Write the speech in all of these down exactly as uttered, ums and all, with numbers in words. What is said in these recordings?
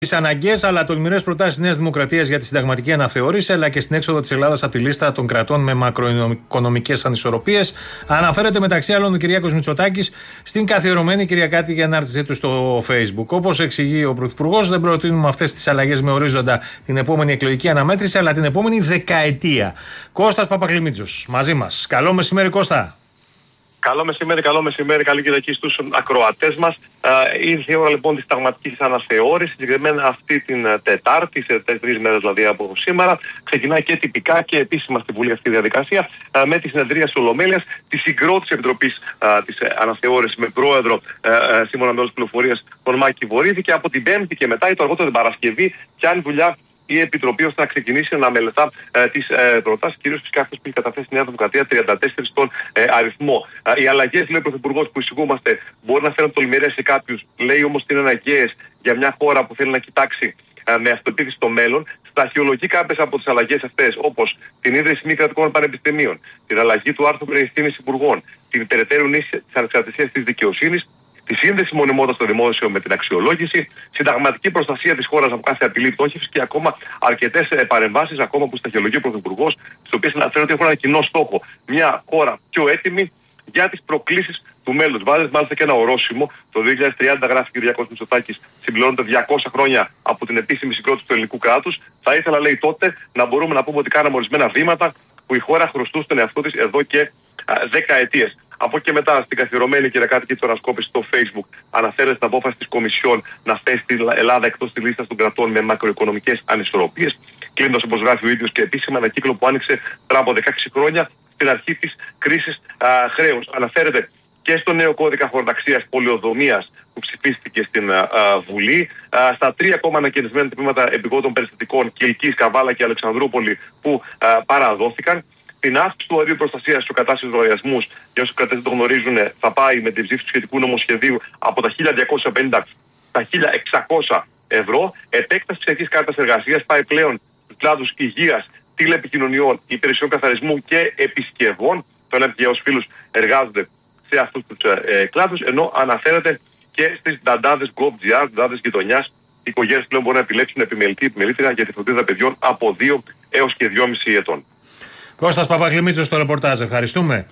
Τις αναγκαίες αλλά τολμηρές προτάσεις της Νέας Δημοκρατίας για τη συνταγματική αναθεώρηση, αλλά και στην έξοδο της Ελλάδας από τη λίστα των κρατών με μακροοικονομικές ανισορροπίες, αναφέρεται μεταξύ άλλων ο Κυριάκος Μητσοτάκης στην καθιερωμένη κυριακάτικη ανάρτησή του στο Facebook. Όπως εξηγεί ο Πρωθυπουργός, δεν προτείνουμε αυτές τις αλλαγές με ορίζοντα την επόμενη εκλογική αναμέτρηση, αλλά την επόμενη δεκαετία. Κώστας Παπακλημίτσος μαζί μας. Καλό μεσημέρι, Κώστα. Καλό μεσημέρι, καλό μεσημέρι, καλή Κυριακή στους ακροατές μας. Uh, ήρθε η ώρα λοιπόν της συνταγματικής αναθεώρησης, συγκεκριμένα αυτή την Τετάρτη, σε τρεις μέρες δηλαδή από σήμερα. Ξεκινάει και τυπικά και επίσημα στη Βουλή αυτή η διαδικασία, uh, με τη συνεδρία της Ολομέλειας, τη συγκρότηση Επιτροπής uh, της αναθεώρησης με πρόεδρο, uh, uh, σύμφωνα με όλες τις πληροφορίες, τον Μάκη Βορίδη, και από την Πέμπτη και μετά ή το αργότερο την Παρασκευή πιάνει δουλειά η Επιτροπή ώστε να ξεκινήσει να μελετά ε, τις ε, προτάσεις, κυρίως φυσικά αυτές που έχει καταθέσει η Νέα Δημοκρατία, τριάντα τέσσερα στον ε, αριθμό. Ε, οι αλλαγές, λέει ο Πρωθυπουργός, που εισηγούμαστε μπορεί να φέρουν τολμηρές σε κάποιους, λέει όμως ότι είναι αναγκαίες για μια χώρα που θέλει να κοιτάξει ε, με αυτοεπίθεση στο μέλλον. Σταχυολογεί κάποιες από τις αλλαγές αυτές, όπως την ίδρυση μη κρατικών πανεπιστημίων, την αλλαγή του άρθρου περί ευθύνης υπουργών, την περαιτέρω ενίσχυση της ανεξαρτησίας της δικαιοσύνης, τη σύνδεση μονιμότητα στο δημόσιο με την αξιολόγηση, συνταγματική προστασία της χώρας από κάθε απειλή πτώχευση και ακόμα αρκετές παρεμβάσεις, ακόμα που σταχυολογεί ο Πρωθυπουργός, στις οποίες αναφέρει ότι έχουν ένα κοινό στόχο. Μια χώρα πιο έτοιμη για τις προκλήσεις του μέλλοντος. Βάζει μάλιστα και ένα ορόσημο. Το δύο χιλιάδες τριάντα, γράφει ο Κυριάκος Μητσοτάκης, συμπληρώνονται διακόσια χρόνια από την επίσημη συγκρότηση του ελληνικού κράτους. Θα ήθελα, λέει, τότε να μπορούμε να πούμε ότι κάναμε ορισμένα βήματα που η χώρα χρωστούσε στον εαυτό της εδώ και δεκαετίες. Από εκεί και μετά, στην καθιερωμένη κυριακάτικη του ανασκόπηση στο Facebook, αναφέρεται στην απόφαση της Κομισιόν να θέσει την Ελλάδα εκτός της λίστας των κρατών με μακροοικονομικές ανισορροπίες, κλείνοντας, όπως γράφει ο ίδιος, και επίσημα ένα κύκλο που άνοιξε πριν από δεκαέξι χρόνια στην αρχή της κρίσης χρέους. Αναφέρεται και στο νέο κώδικα χωροταξίας πολεοδομίας που ψηφίστηκε στην α, Βουλή, α, στα τρία ακόμα ανακαινισμένα τμήματα επιγόντων περιστατικών Κιλκής, Καβάλα και Αλεξανδρούπολη που α, παραδόθηκαν. Την αύξηση του ορίου προστασίας στους κατάσχεσους λογαριασμούς, για όσους κρατές δεν το γνωρίζουν, θα πάει με την ψήφιση του σχετικού νομοσχεδίου από τα χίλια διακόσια πενήντα στα χίλια εξακόσια ευρώ. Επέκταση της εθνικής κάρτας εργασίας πάει πλέον στους κλάδους υγείας, τηλεπικοινωνιών, υπηρεσιών καθαρισμού και επισκευών. Το λέμε και για όσους φίλους εργάζονται σε αυτούς τους ε, κλάδους, ενώ αναφέρεται και στις νταντάδες GovGR, νταντάδες γειτονιάς. Οι οικογένειες πλέον μπορούν να επιλέξουν επιμελητή επιμελήτρια για τη φροντίδα παιδιών από δύο έως και δυόμισι ετών. Κώστας Παπακλημίτσος στο ρεπορτάζ. Ευχαριστούμε.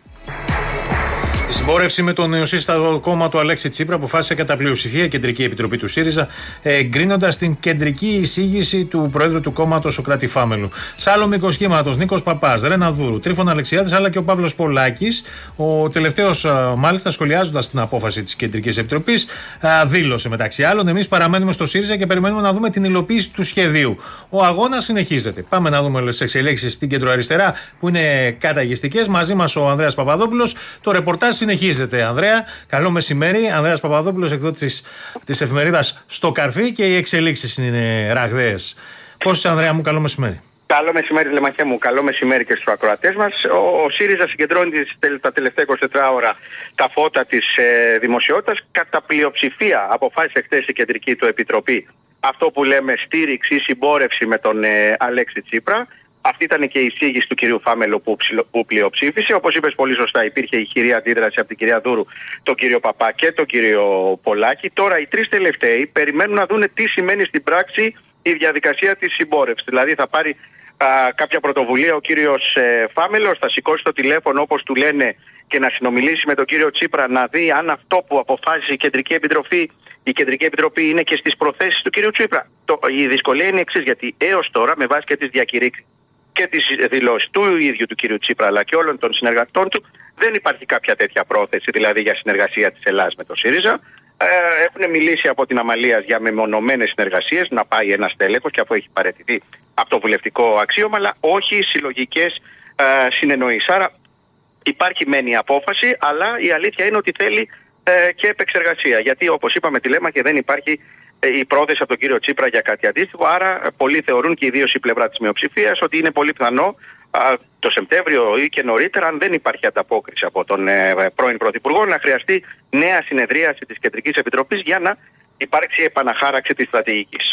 Στη συμπόρευση με το νεοσύστατο κόμμα του Αλέξη Τσίπρα αποφάσισε κατά πλειοψηφία η Κεντρική Επιτροπή του ΣΥΡΙΖΑ, εγκρίνοντας την κεντρική εισήγηση του Προέδρου του κόμματος Σωκράτη Φάμελου. Σ' άλλο μήκος κύματος, Νίκος Παπάς, Ρένα Δούρου, Τρίφωνα Αλεξιάδης, αλλά και ο Παύλος Πολάκης. Ο τελευταίος, μάλιστα, σχολιάζοντας την απόφαση της Κεντρικής Επιτροπής, δήλωσε μεταξύ άλλων: εμείς παραμένουμε στο ΣΥΡΙΖΑ και περιμένουμε να δούμε την υλοποίηση του σχεδίου. Ο αγώνας συνεχίζεται. Πάμε να δούμε τις εξελίξεις στην κεντροαριστερά που είναι καταιγιστικές. Μαζί μας ο Ανδρέας Παπαδόπουλος. Το ρεπορτάζ συνεχίζεται, Ανδρέα. Καλό μεσημέρι. Ανδρέας Παπαδόπουλος, εκδότης της εφημερίδας Στο Καρφί, και οι εξελίξεις είναι ραγδαίες. Πώς είσαι, Ανδρέα μου, καλό μεσημέρι. Καλό μεσημέρι, Λεμαχέ μου. Καλό μεσημέρι και στους ακροατές μας. Ο, ο ΣΥΡΙΖΑ συγκεντρώνει τα τελευταία είκοσι τέσσερα ώρα τα φώτα της ε, δημοσιότητας. Κατά πλειοψηφία αποφάσισε χθες η Κεντρική του Επιτροπή αυτό που λέμε στήριξη ή συμπόρευση με τον ε, Αλέξη Τσίπρα. Αυτή ήταν και η εισήγηση του κυρίου Φάμελου που, που πλειοψήφισε. Όπως είπες πολύ σωστά, υπήρχε ηχηρή αντίδραση από την κυρία Δούρου, τον κύριο Παπά και τον κύριο Πολάκη. Τώρα οι τρεις τελευταίοι περιμένουν να δουν τι σημαίνει στην πράξη η διαδικασία της συμπόρευσης. Δηλαδή θα πάρει α, κάποια πρωτοβουλία ο κύριος ε, Φάμελος, θα σηκώσει το τηλέφωνο όπως του λένε και να συνομιλήσει με τον κύριο Τσίπρα, να δει αν αυτό που αποφάσισε η Κεντρική Επιτροπή, η Κεντρική Επιτροπή είναι και στις προθέσεις του κύριου Τσίπρα. Το, η δυσκολία είναι η εξής, γιατί έως τώρα, με βάση και τις διακηρύξεις και τις δηλώσεις του ίδιου του κύριου Τσίπρα αλλά και όλων των συνεργατών του, δεν υπάρχει κάποια τέτοια πρόθεση, δηλαδή για συνεργασία της Ελλάδας με το ΣΥΡΙΖΑ. Ε, έχουν μιλήσει από την Αμαλίας για μεμονωμένες συνεργασίες, να πάει ένας τέλεχος και αφού έχει παραιτηθεί από το βουλευτικό αξίωμα, αλλά όχι συλλογικές ε, συνεννοήσεις. Άρα υπάρχει μεν η απόφαση, αλλά η αλήθεια είναι ότι θέλει ε, και επεξεργασία. Γιατί, όπως είπαμε, τηλέμα και δεν υπάρχει η πρόθεση από τον κύριο Τσίπρα για κάτι αντίστοιχο. Άρα, πολλοί θεωρούν, και ιδίως η πλευρά της μειοψηφίας, ότι είναι πολύ πιθανό α, το Σεπτέμβριο ή και νωρίτερα, αν δεν υπάρχει ανταπόκριση από τον ε, πρώην Πρωθυπουργό, να χρειαστεί νέα συνεδρίαση της Κεντρικής Επιτροπής για να υπάρξει επαναχάραξη της στρατηγικής.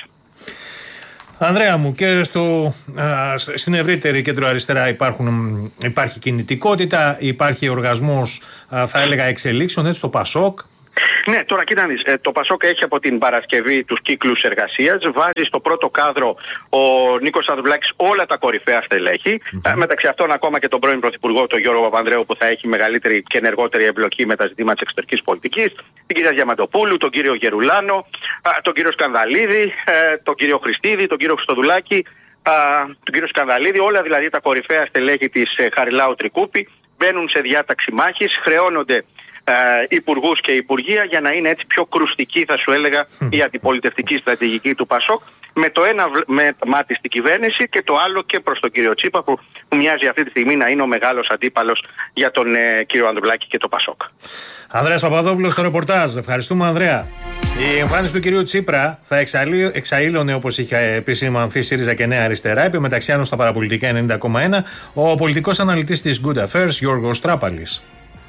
Ανδρέα μου, και στο, α, στην ευρύτερη κεντροαριστερά υπάρχουν, υπάρχει κινητικότητα, υπάρχει οργασμός, α, θα έλεγα, εξελίξεων, έτσι, στο ΠΑΣΟΚ. Ναι, τώρα κοίτα να δεις, το Πασόκ έχει από την Παρασκευή τους κύκλους εργασίας. Βάζει στο πρώτο κάδρο ο Νίκος Ανδρουλάκης όλα τα κορυφαία στελέχη. Mm-hmm. Μεταξύ αυτών ακόμα και τον πρώην Πρωθυπουργό, τον Γιώργο Παπανδρέου, που θα έχει μεγαλύτερη και ενεργότερη εμπλοκή με τα ζητήματα της εξωτερικής πολιτικής. Την κυρία Διαμαντοπούλου, τον κύριο Γερουλάνο, τον κύριο Σκανδαλίδη, τον κύριο Χριστίδη, τον κύριο Χριστοδουλάκη, τον κύριο Σκανδαλίδη. Όλα δηλαδή τα κορυφαία στελέχη της Χαριλάου Τρικούπη μπαίνουν σε διάταξη μάχης, χρεώνονται υπουργούς και υπουργεία για να είναι έτσι πιο κρουστική, θα σου έλεγα, η αντιπολιτευτική στρατηγική του Πασόκ, με το ένα με μάτι στην κυβέρνηση και το άλλο και προς τον κύριο Τσίπρα, που, που μοιάζει αυτή τη στιγμή να είναι ο μεγάλος αντίπαλος για τον ε, κύριο Ανδρουλάκη και το Πασόκ. Ανδρέας Παπαδόπουλος στο ρεπορτάζ. Ευχαριστούμε, Ανδρέα. Η εμφάνιση του κυρίου Τσίπρα θα εξαήλωνε, όπως είχε επισημανθεί, ΣΥΡΙΖΑ και Νέα Αριστερά. Είπε μεταξύ άλλων στα παραπολιτικά ενενήντα κόμμα ένα ο πολιτικός αναλυτής της Good Affairs, Γιώργος Τράπαλης.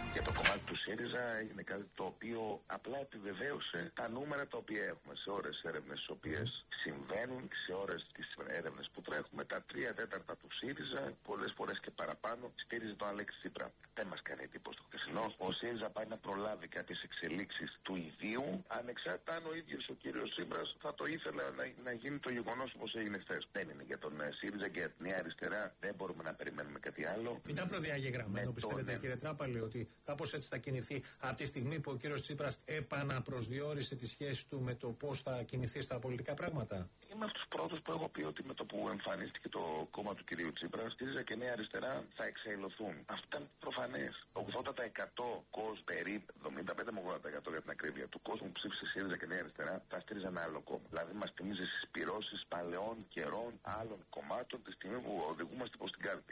Απλά επιβεβαίωσε τα νούμερα τα οποία έχουμε σε ώρες έρευνες τις οποίες συμβαίνουν, σε ώρες τις έρευνες που τρέχουμε. Τα τρία τέταρτα του ΣΥΡΙΖΑ, πολλές φορές και παραπάνω, στήριζε τον Αλέξη Τσίπρα. Δεν μας κάνει εντύπωση το χθεσινό. Ο ΣΥΡΙΖΑ πάει να προλάβει κάποιες εξελίξεις του ιδίου. Ανεξάρτητα αν ο ίδιος ο κύριος Τσίπρας θα το ήθελε να, να γίνει το γεγονός όπως έγινε χθες. Δεν είναι για τον ΣΥΡΙΖΑ και για την Νέα Αριστερά. Δεν μπορούμε να περιμένουμε κάτι άλλο. Ήταν προδιαγεγραμμένο, πιστεύετε, τον... κύριε Τράπαλη, ότι κάπως έτσι θα κινηθεί από τη στιγμή που ο κύριος Τσίπρας επαναπροσδιορίσε τη σχέση του με το πώς θα κινηθεί στα πολιτικά πράγματα? Είμαι από τους πρώτους που έχω πει ότι με το που εμφανίστηκε το κόμμα του κυρίου Τσίπρα, ΣΥΡΙΖΑ και Νέα Αριστερά θα εξαϊλωθούν. Αυτό ήταν προφανές. ογδόντα τοις εκατό κόσμου, περίπου εβδομήντα πέντε με ογδόντα τοις εκατό για την ακρίβεια, του κόσμου που ψήφισε ΣΥΡΙΖΑ και Νέα Αριστερά θα στήριζαν ένα άλλο κόμμα. Δηλαδή μας θυμίζει συσπυρώσεις παλαιών καιρών άλλων κομμάτων τη στιγμή που οδηγούμαστε προς την κάλπη.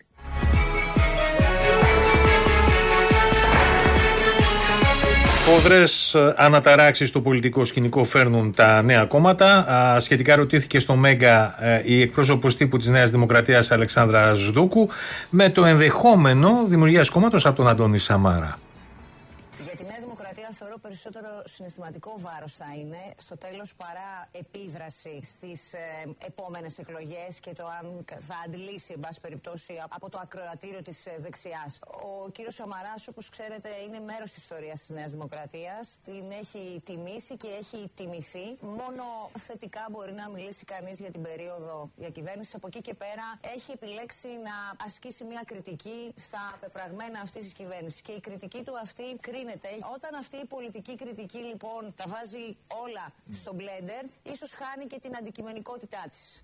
Φοδρές αναταράξεις στο πολιτικό σκηνικό φέρνουν τα νέα κόμματα. Α, σχετικά ρωτήθηκε στο Μέγκα ε, η εκπρόσωπος τύπου της Νέας Δημοκρατίας Αλεξάνδρα Σδούκου με το ενδεχόμενο δημιουργίας κόμματος από τον Αντώνη Σαμάρα. Θεωρώ περισσότερο συναισθηματικό βάρος θα είναι στο τέλος παρά επίδραση στις ε, επόμενες εκλογές και το αν θα αντλήσει, εν πάση περιπτώσει, από το ακροατήριο της ε, δεξιάς. Ο κύριος Σαμαράς, όπως ξέρετε, είναι μέρος της ιστορίας της Νέας Δημοκρατίας. Την έχει τιμήσει και έχει τιμηθεί. Μόνο θετικά μπορεί να μιλήσει κανείς για την περίοδο διακυβέρνησης. Από εκεί και πέρα έχει επιλέξει να ασκήσει μια κριτική στα πεπραγμένα αυτής της κυβέρνησης. Και η κριτική του αυτή κρίνεται. Όταν αυτή η πολιτική κριτική λοιπόν τα βάζει όλα στο μπλέντερ, ίσως χάνει και την αντικειμενικότητά της.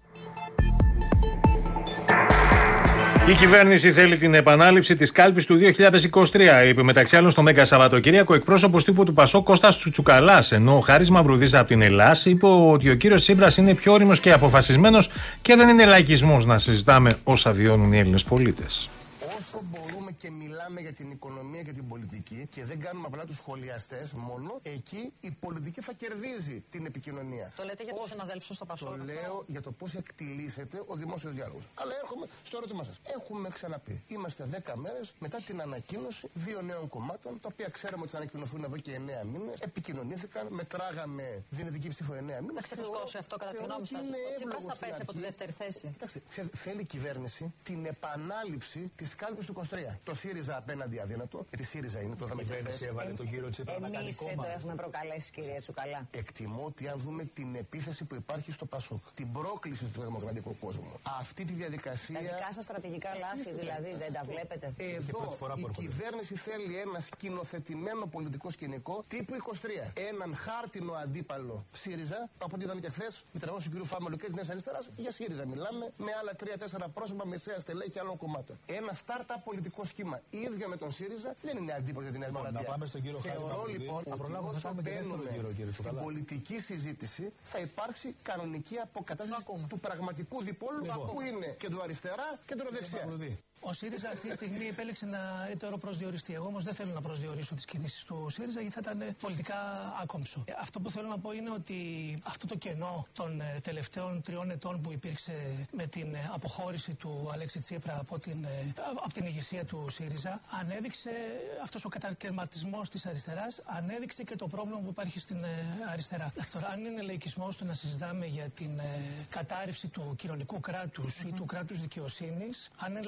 Η κυβέρνηση θέλει την επανάληψη της κάλπης του δύο χιλιάδες είκοσι τρία, είπε μεταξύ άλλων στο Μέγκα Σαββατοκύριακο εκπρόσωπος τύπου του Πασόκ Κώστας Τσουτσουκαλάς, ενώ ο Χάρης Μαυρουδής από την Ελλάς είπε ότι ο κύριος Τσίπρας είναι πιο όριμος και αποφασισμένος και δεν είναι λαϊκισμός να συζητάμε όσα βιώνουν οι Έλληνες πολίτες. Όσο μπορούμε και μιλάμε για την οικονομία και την πολιτική και δεν κάνουμε απλά τους σχολιαστές μόνο, εκεί η πολιτική θα κερδίζει την επικοινωνία. Το λέτε για τους συναδέλφους στο Πασόκ? Το λέω για το πώς εκτιλήσεται ο δημόσιος διάλογος. Αλλά έρχομαι στο ερώτημά σας. Έχουμε ξαναπεί. Είμαστε δέκα μέρες μετά την ανακοίνωση δύο νέων κομμάτων, τα οποία ξέραμε ότι θα ανακοινωθούν εδώ και εννέα μήνες. Επικοινωνήθηκαν, μετράγαμε δυνητική ψήφο εννέα μήνες. Θα ξεφουσκώσει αυτό κατά τη γνώμη σας? Ο Τσίπρας θα πέσει από τη δεύτερη θέση. Εντάξει, θέλει η κυβέρνηση την επανάληψη της κάλπης του είκοσι τρία. Το ΣΥΡΙΖΑ απέναντι αδύνατο, γιατί ΣΥΡΙΖΑ είναι το δάμε και χθες. Έβαλε τον κύριο Τσίπρα να κάνει κόμμα. Εμείς το έχουμε προκαλέσει, κύριε Τσουκαλά. Εκτιμώ ότι αν δούμε την επίθεση που υπάρχει στο Πασόκ, την πρόκληση του δημοκρατικού κόσμου, αυτή τη διαδικασία. Τα δικά σας στρατηγικά λάθη δηλαδή δεν τα βλέπετε? Εδώ η κυβέρνηση θέλει ένα σκηνοθετημένο πολιτικό σκηνικό τύπου είκοσι τρία. Έναν χάρτινο αντίπαλο ΣΥΡΙΖΑ, από ό,τι είδαμε και χθες, με τραγώδη του κ. Φάμελου και τη Νέα Αριστερά, για ΣΥΡΙΖΑ μιλάμε, με άλλα τρία τέσσερα πρόσωπα μεσαία στελέχη άλλων κομμάτων. Ένα startup πολιτικό σχήμα ίδιο με τον ΣΥΡΙΖΑ δεν είναι αντίπαλο για την Νέα Δημοκρατία. Να πάμε στον κύριο Θεωρώ λοιπόν ότι όσο μπαίνουμε στην πολιτική συζήτηση θα υπάρξει κανονική αποκατάσταση του πραγματικού διπόλου που είναι κεντροαριστερά και κεντροδεξιά. Ο ΣΥΡΙΖΑ αυτή τη στιγμή επέλεξε να ετεροπροσδιοριστεί. Εγώ όμως δεν θέλω να προσδιορίσω τις κινήσεις του ΣΥΡΙΖΑ γιατί θα ήταν πολιτικά άκομψο. Αυτό που θέλω να πω είναι ότι αυτό το κενό των τελευταίων τριών ετών που υπήρξε με την αποχώρηση του Αλέξη Τσίπρα από την, από την ηγεσία του ΣΥΡΙΖΑ ανέδειξε αυτός ο κατακαιρματισμός της αριστεράς, ανέδειξε και το πρόβλημα που υπάρχει στην αριστερά. Τώρα, αν είναι λαϊκισμός το να συζητάμε για την κατάρρευση του κοινωνικού κράτους ή του κράτους δικαιοσύνης, αν είναι λαϊκισμός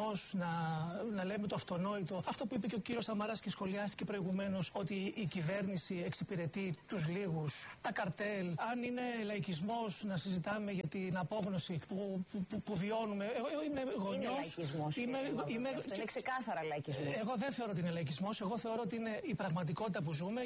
προφανώς να, να λέμε το αυτονόητο. Αυτό που είπε και ο κύριος Σαμαράς και σχολιάστηκε προηγουμένως, ότι η κυβέρνηση εξυπηρετεί τους λίγους, τα καρτέλ. Αν είναι λαϊκισμός να συζητάμε για την απόγνωση που, που, που, που βιώνουμε. Εγώ είμαι γονιός. Είναι λαϊκισμός. Είμαι, είμαι, αυτό είναι ξεκάθαρα λαϊκισμός. Εγώ δεν θεωρώ ότι είναι λαϊκισμός. Εγώ θεωρώ ότι είναι η πραγματικότητα που ζούμε.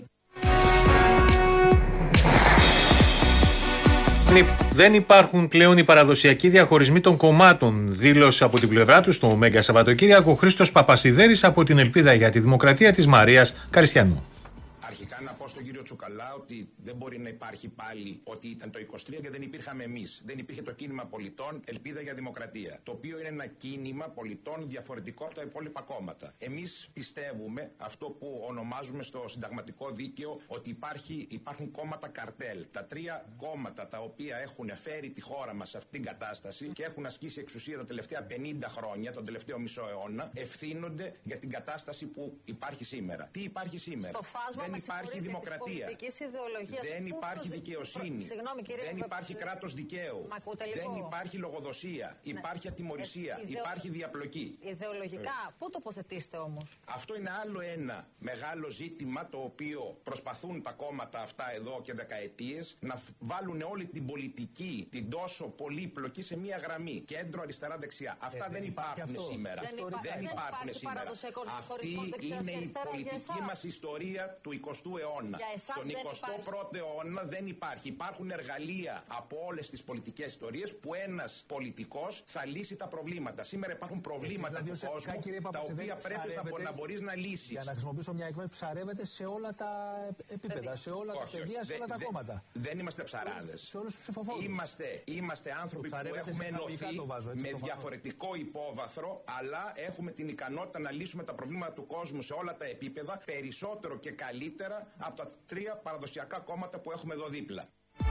Δεν υπάρχουν πλέον οι παραδοσιακοί διαχωρισμοί των κομμάτων, δήλωσε από την πλευρά του στο Μέγκα Σαββατοκύριακο ο Χρήστος Παπασιδέρης από την Ελπίδα για τη Δημοκρατία της Μαρίας Καριστιανού. Αρχικά να πω στον κύριο Τσουκαλά ότι δεν μπορεί να υπάρχει πάλι ότι ήταν το είκοσι τρία και δεν υπήρχαμε εμείς. Δεν υπήρχε το κίνημα πολιτών Ελπίδα για Δημοκρατία, το οποίο είναι ένα κίνημα πολιτών διαφορετικό από τα υπόλοιπα κόμματα. Εμείς πιστεύουμε αυτό που ονομάζουμε στο συνταγματικό δίκαιο ότι υπάρχει, υπάρχουν κόμματα καρτέλ. Τα τρία κόμματα τα οποία έχουν φέρει τη χώρα μας σε αυτήν την κατάσταση και έχουν ασκήσει εξουσία τα τελευταία πενήντα χρόνια, τον τελευταίο μισό αιώνα, ευθύνονται για την κατάσταση που υπάρχει σήμερα. Τι υπάρχει σήμερα? Δεν υπάρχει δημοκρατία. Δεν υπάρχει δικαιοσύνη. Συγγνώμη, κύριε, δεν υπάρχει κράτος δικαίου. Δεν υπάρχει λογοδοσία. Ναι. Υπάρχει ατιμωρησία. Ιδεο... Υπάρχει διαπλοκή. Ιδεολογικά, ε. πού τοποθετήστε όμως? Αυτό είναι άλλο ένα μεγάλο ζήτημα το οποίο προσπαθούν τα κόμματα αυτά εδώ και δεκαετίες να βάλουν όλη την πολιτική, την τόσο πολύπλοκη σε μία γραμμή. Κέντρο, αριστερά, δεξιά. Αυτά ε, δεν υπάρχουν αυτό. σήμερα. Δεν, υπά... δεν υπάρχουν σήμερα. Αυτή είναι η πολιτική μας ιστορία του εικοστού αιώνα. Στον εικοστό πρώτο αιώνα δεν υπάρχει. Υπάρχουν εργαλεία από όλες τις πολιτικές ιστορίες που ένας πολιτικός θα λύσει τα προβλήματα. Σήμερα υπάρχουν προβλήματα του κόσμου τα οποία πρέπει να, να μπορείς να λύσεις. Για να χρησιμοποιήσω μια εκβέλεια, ψαρεύεται σε όλα τα επίπεδα, σε όλα τα παιδεία, σε όλα τα κόμματα. Δεν είμαστε ψαράδες. Σε όλους τους ψηφοφόρους. Είμαστε, είμαστε άνθρωποι που έχουμε ενωθεί με διαφορετικό υπόβαθρο, αλλά έχουμε την ικανότητα να λύσουμε τα προβλήματα του κόσμου σε όλα τα επίπεδα περισσότερο και καλύτερα από τα τρία παραδοσιακά κόμματα που έχουμε εδώ δίπλα.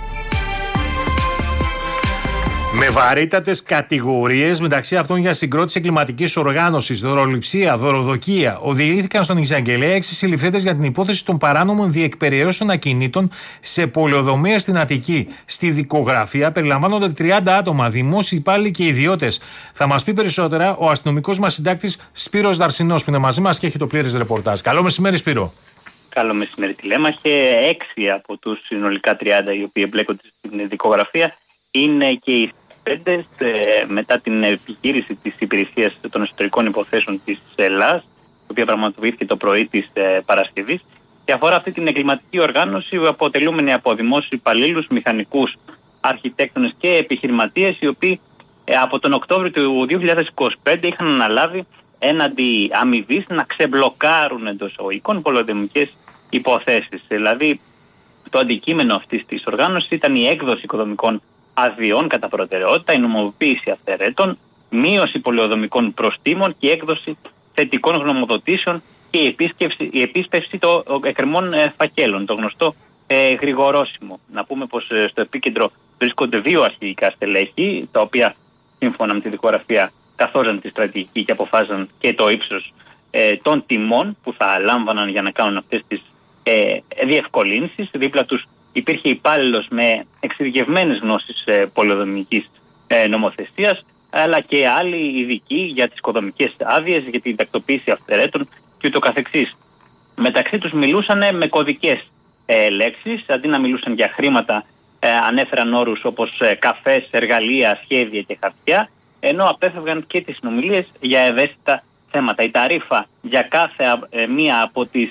Με βαρύτατες κατηγορίες, μεταξύ αυτών για συγκρότηση εγκληματικής οργάνωσης, δωροληψία, δωροδοκία, οδηγήθηκαν στον εισαγγελέα έξι συλληφθέντες για την υπόθεση των παράνομων διεκπεραιώσεων ακινήτων σε πολεοδομία στην Αττική. Στη δικογραφία περιλαμβάνονται τριάντα άτομα, δημόσιοι υπάλληλοι και ιδιώτες. Θα μας πει περισσότερα ο αστυνομικός μας συντάκτης Σπύρος Δαρσινός, που είναι μαζί μας και έχει το πλήρες ρεπορτάζ. Καλό μεσημέρι, Σπύρο. Καλό μεσημέρι, τηλέμαχε. Έξι από τους συνολικά τριάντα οι οποίοι εμπλέκονται στην δικογραφία είναι και οι πέντε ε, μετά την επιχείρηση της Υπηρεσίας των Εσωτερικών Υποθέσεων της Ελλάδας, η οποία πραγματοποιήθηκε το πρωί της ε, Παρασκευής, και αφορά αυτή την εγκληματική οργάνωση αποτελούμενη από δημόσιους υπαλλήλους, μηχανικούς, αρχιτέκτονες και επιχειρηματίες, οι οποίοι ε, από τον Οκτώβριο του δύο χιλιάδες είκοσι πέντε είχαν αναλάβει έναντι αμοιβής να ξεμπλοκάρουν εντός εισαγωγικών πολεοδομικές υποθέσεις. Δηλαδή, το αντικείμενο αυτής της οργάνωσης ήταν η έκδοση οικοδομικών αδειών κατά προτεραιότητα, η νομιμοποίηση αυθαιρέτων, μείωση πολεοδομικών προστίμων και έκδοση θετικών γνωμοδοτήσεων και η, επίσκεψη, η επίσπευση των εκκρεμών ε, φακέλων, το γνωστό ε, γρηγορόσημο. Να πούμε πως ε, στο επίκεντρο βρίσκονται δύο αρχηγικά στελέχη, τα οποία σύμφωνα με τη δικογραφία καθόριζαν τη στρατηγική και αποφάσισαν και το ύψος ε, των τιμών που θα λάμβαναν για να κάνουν αυτές τις ε, διευκολύνσεις. Δίπλα τους υπήρχε υπάλληλος με εξειδικευμένες γνώσεις ε, πολεοδομικής ε, νομοθεσίας, αλλά και άλλοι ειδικοί για τις οικοδομικές άδειες, για την τακτοποίηση αυθαιρέτων και ούτω καθεξής. Μεταξύ τους μιλούσαν με κωδικές ε, λέξεις, αντί να μιλούσαν για χρήματα, ε, ανέφεραν όρους όπως ε, καφές, εργαλεία, σχέδια και χαρτιά, ενώ απέφευγαν και τις συνομιλίες για ευαίσθητα θέματα. Η ταρίφα για κάθε ε, μία από τις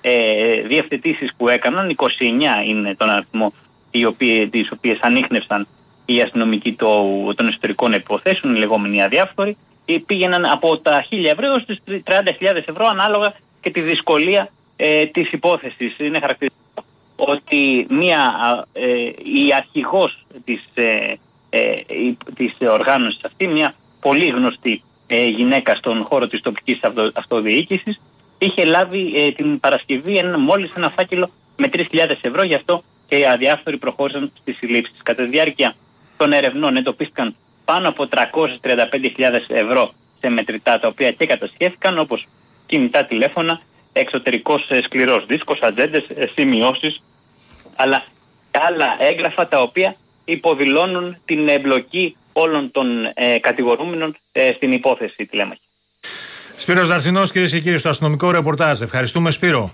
ε, διευθετήσεις που έκαναν, είκοσι εννιά είναι τον αριθμό οι οποίοι, τις οποίες ανίχνευσαν οι αστυνομικοί το, των εσωτερικών υποθέσεων, οι λεγόμενοι αδιάφθοροι, πήγαιναν από τα χίλια ευρώ έως τις τριάντα χιλιάδες ευρώ ανάλογα και τη δυσκολία ε, της υπόθεσης. Είναι χαρακτηριστικό ότι μία, ε, η αρχηγός της, ε, ε, της οργάνωσης αυτή, μια πολύ γνωστή ε, γυναίκα στον χώρο της τοπικής αυτο, αυτοδιοίκησης, είχε λάβει ε, την Παρασκευή ένα, μόλις ένα φάκελο με τρεις χιλιάδες ευρώ, γι' αυτό και οι αδιάφθοροι προχώρησαν στις συλλήψεις. Κατά τη διάρκεια των ερευνών εντοπίστηκαν πάνω από τριακόσιες τριάντα πέντε χιλιάδες ευρώ σε μετρητά, τα οποία και κατασχέθηκαν, όπως κινητά τηλέφωνα, εξωτερικός σκληρός δίσκος, ατζέντες, σημειώσεις, αλλά άλλα έγγραφα τα οποία υποδηλώνουν την εμπλοκή όλων των ε, κατηγορούμενων ε, στην υπόθεση, τηλέμαχη. Σπύρος Δαρσινός, κυρίες και κύριοι, στο αστυνομικό ρεπορτάζ. Ευχαριστούμε, Σπύρο.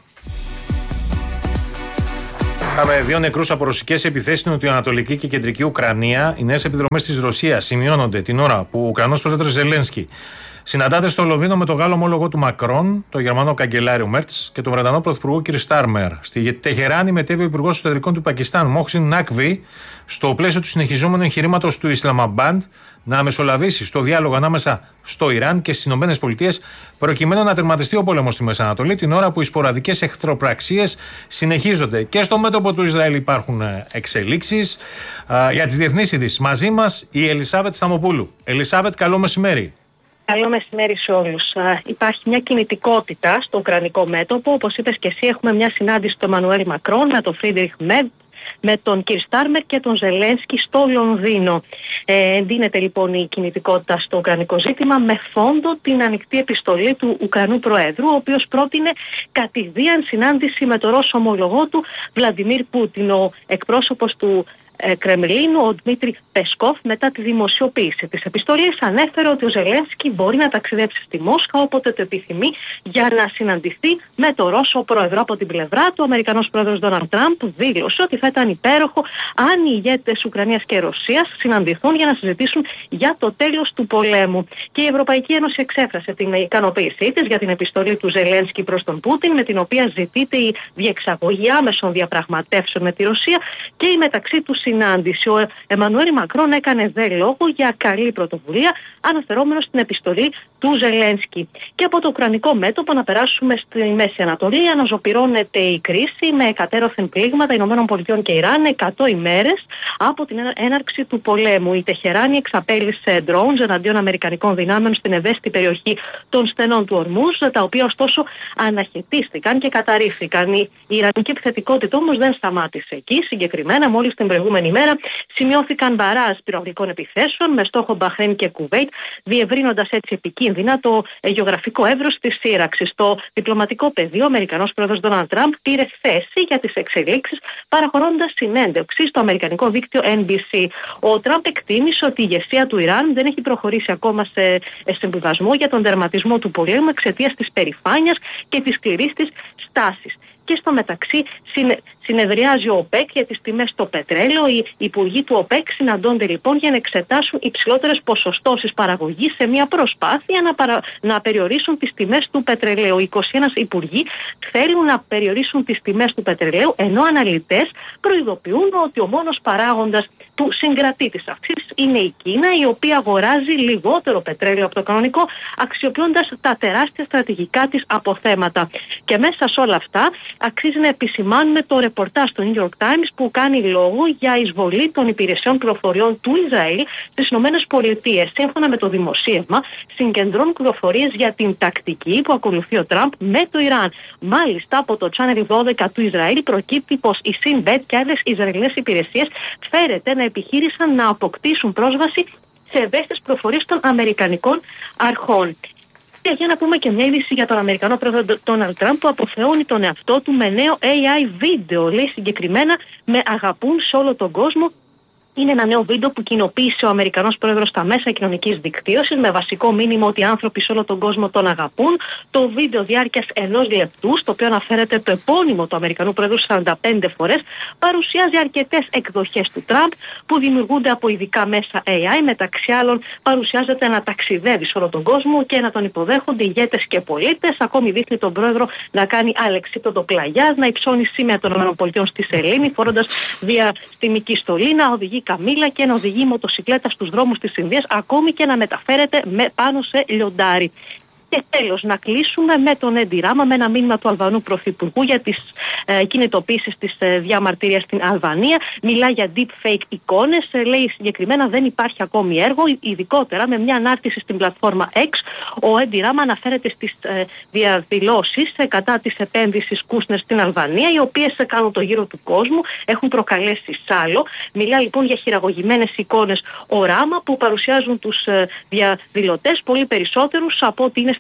Είχαμε δύο νεκρούς από ρωσικές επιθέσεις στην νοτιοανατολική και κεντρική Ουκρανία. Οι νέες επιδρομές της Ρωσίας σημειώνονται την ώρα που ο Ουκρανός πρόεδρος Ζελένσκι συναντάται στο Λονδίνο με τον Γάλλο ομόλογο του Μακρόν, τον Γερμανό καγκελάριο Μέρτς και τον Βρετανό πρωθυπουργό κ. Στάρμερ. Στη Τεχεράνη μετέβη ο υπουργός εσωτερικών του Πακιστάν, Μόχσιν Νάκβι, στο πλαίσιο του συνεχιζόμενου εγχειρήματος του Ισλαμαμπάντ να μεσολαβήσει στο διάλογο ανάμεσα στο Ιράν και στις Ηνωμένες Πολιτείες, προκειμένου να τερματιστεί ο πόλεμος στη Μέση Ανατολή, την ώρα που οι σποραδικές εχθροπραξίες συνεχίζονται. Και στο μέτωπο του Ισραήλ υπάρχουν εξελίξεις. Για τις διεθνείς ειδήσεις, μαζί μας η Ελισάβετ Σταμοπούλου. Ελισάβετ, καλό μεσημέρι. Καλό μεσημέρι σε όλους. Υπάρχει μια κινητικότητα στο ουκρανικό μέτωπο. Όπως είπες και εσύ, έχουμε μια συνάντηση του Εμμανουέλ Μακρόν με τον Φρίντριχ Μέρτς, με τον Κιρ Στάρμερ και τον Ζελένσκι στο Λονδίνο. Ε, εντείνεται λοιπόν η κινητικότητα στο ουκρανικό ζήτημα με φόντο την ανοιχτή επιστολή του Ουκρανού Προέδρου, ο οποίος πρότεινε κατηδίαν συνάντηση με τον Ρώσο ομολογό του Βλαντιμίρ Πούτιν. Ο εκπρόσωπος του Κρεμλίνου, ο Δημήτρη Πεσκόφ, μετά τη δημοσιοποίηση της επιστολής, ανέφερε ότι ο Ζελένσκι μπορεί να ταξιδέψει στη Μόσχα όποτε το επιθυμεί για να συναντηθεί με τον Ρώσο πρόεδρο. Από την πλευρά του, ο Αμερικανός πρόεδρος Ντόναλντ Τραμπ δήλωσε ότι θα ήταν υπέροχο αν οι ηγέτες Ουκρανίας και Ρωσίας συναντηθούν για να συζητήσουν για το τέλος του πολέμου. Και η Ευρωπαϊκή Ένωση εξέφρασε την ικανοποίησή της για την επιστολή του Ζελένσκι προς τον Πούτιν, με την οποία ζητείται η διεξαγωγή άμεσων διαπραγματεύσεων με τη Ρωσία και η μεταξύ του συνάντηση. Ο Εμμανουέλ Μακρόν έκανε δε λόγο για καλή πρωτοβουλία, αναφερόμενο στην επιστολή του Ζελένσκι. Και από το ουκρανικό μέτωπο να περάσουμε στη Μέση Ανατολή. Αναζωπυρώνεται η κρίση με εκατέρωθεν πλήγματα Ηνωμένων Πολιτειών και Ιράν εκατό ημέρες από την έναρξη του πολέμου. Η Τεχεράνη εξαπέλυσε drones εναντίον αμερικανικών δυνάμεων στην ευαίσθητη περιοχή των στενών του Ορμούζ, τα οποία ωστόσο αναχαιτίστηκαν και καταρρίφθηκαν. Η ιρανική επιθετικότητα όμως δεν σταμάτησε εκεί. Συγκεκριμένα, μόλις την προηγούμενη ημέρα σημειώθηκαν μπαράζ πυροαγλικών επιθέσεων με στόχο Μπαχρέιν και Κουβέιτ, διευρύνοντας έτσι επικίνδυνα το γεωγραφικό εύρος της σύραξης. Στο διπλωματικό πεδίο, ο Αμερικανός πρόεδρος Ντόναλντ Τραμπ πήρε θέση για τις εξελίξεις, παραχωρώντας συνέντευξη στο αμερικανικό δίκτυο Εν Μπι Σι. Ο Τραμπ εκτίμησε ότι η ηγεσία του Ιράν δεν έχει προχωρήσει ακόμα σε συμβιβασμό για τον τερματισμό του πολέμου εξαιτίας της περηφάνειας και της σκληρής της στάσης. Και στο μεταξύ συνε, συνεδριάζει ο ΟΠΕΚ για τις τιμές στο πετρέλαιο. Οι υπουργοί του ΟΠΕΚ συναντώνται λοιπόν για να εξετάσουν υψηλότερες ποσοστώσεις παραγωγής σε μια προσπάθεια να, παρα, να περιορίσουν τις τιμές του πετρελαίου. Οι είκοσι ένα υπουργοί θέλουν να περιορίσουν τις τιμές του πετρελαίου, ενώ αναλυτές προειδοποιούν ότι ο μόνος παράγοντας του συγκρατή της αυτής είναι η Κίνα, η οποία αγοράζει λιγότερο πετρέλαιο από το κανονικό, αξιοποιώντας τα τεράστια στρατηγικά της αποθέματα. Και μέσα σε όλα αυτά αξίζει να επισημάνουμε το ρεπορτάζ του New York Times που κάνει λόγο για εισβολή των υπηρεσιών πληροφοριών του Ισραήλ στις Ηνωμένες Πολιτείες. Σύμφωνα με το δημοσίευμα, συγκεντρώνουν πληροφορίες για την τακτική που ακολουθεί ο Τραμπ με το Ιράν. Μάλιστα, από το Channel δώδεκα του Ισραήλ προκύπτει πως η Shin Bet και άλλες Ισραηλινές υπηρεσίες φέρεται να επιχείρησαν να αποκτήσουν πρόσβαση σε ευαίσθητες πληροφορίες των Αμερικανικών αρχών. Και για να πούμε και μια είδηση για τον Αμερικανό πρόεδρο Ντόναλντ Τραμπ που αποθεώνει τον εαυτό του με νέο έι άι βίντεο. Λέει συγκεκριμένα «Με αγαπούν σε όλο τον κόσμο». Είναι ένα νέο βίντεο που κοινοποίησε ο Αμερικανός πρόεδρος στα μέσα κοινωνικής δικτύωσης με βασικό μήνυμα ότι οι άνθρωποι σε όλο τον κόσμο τον αγαπούν. Το βίντεο διάρκειας ενός λεπτού, στο οποίο αναφέρεται το επώνυμο του Αμερικανού πρόεδρου σαράντα πέντε φορές, παρουσιάζει αρκετές εκδοχές του Τραμπ που δημιουργούνται από ειδικά μέσα έι άι. Μεταξύ άλλων, παρουσιάζεται να ταξιδεύει σε όλο τον κόσμο και να τον υποδέχονται ηγέτες και πολίτες. Ακόμη δείχνει τον πρόεδρο να κάνει αλεξίπτωτο πλαγιάζ, να υψώνει σήμερα των ΗΠΑ στη σελήνη, φορώντας διαστημική στολή, να οδηγεί καμήλα και να οδηγεί μοτοσυκλέτα στους δρόμους της Ινδίας, ακόμη και να μεταφέρεται με, πάνω σε λιοντάρι. Και τέλος, να κλείσουμε με τον Έντι Ράμα, με ένα μήνυμα του Αλβανού Πρωθυπουργού για τις ε, κινητοποίησεις της ε, διαμαρτυρίας στην Αλβανία. Μιλά για deepfake εικόνες. Ε, λέει συγκεκριμένα δεν υπάρχει ακόμη έργο. Ειδικότερα με μια ανάρτηση στην πλατφόρμα X, ο Έντι Ράμα αναφέρεται στις ε, διαδηλώσεις ε, κατά της επένδυσης Κούσνερ στην Αλβανία, οι οποίες ε, κάνουν το γύρο του κόσμου, έχουν προκαλέσει σάλο. Μιλά λοιπόν για χειραγωγημένες εικόνες ο Ράμα που παρουσιάζουν τους ε, διαδηλωτές πολύ περισσότερους από ό,τι είναι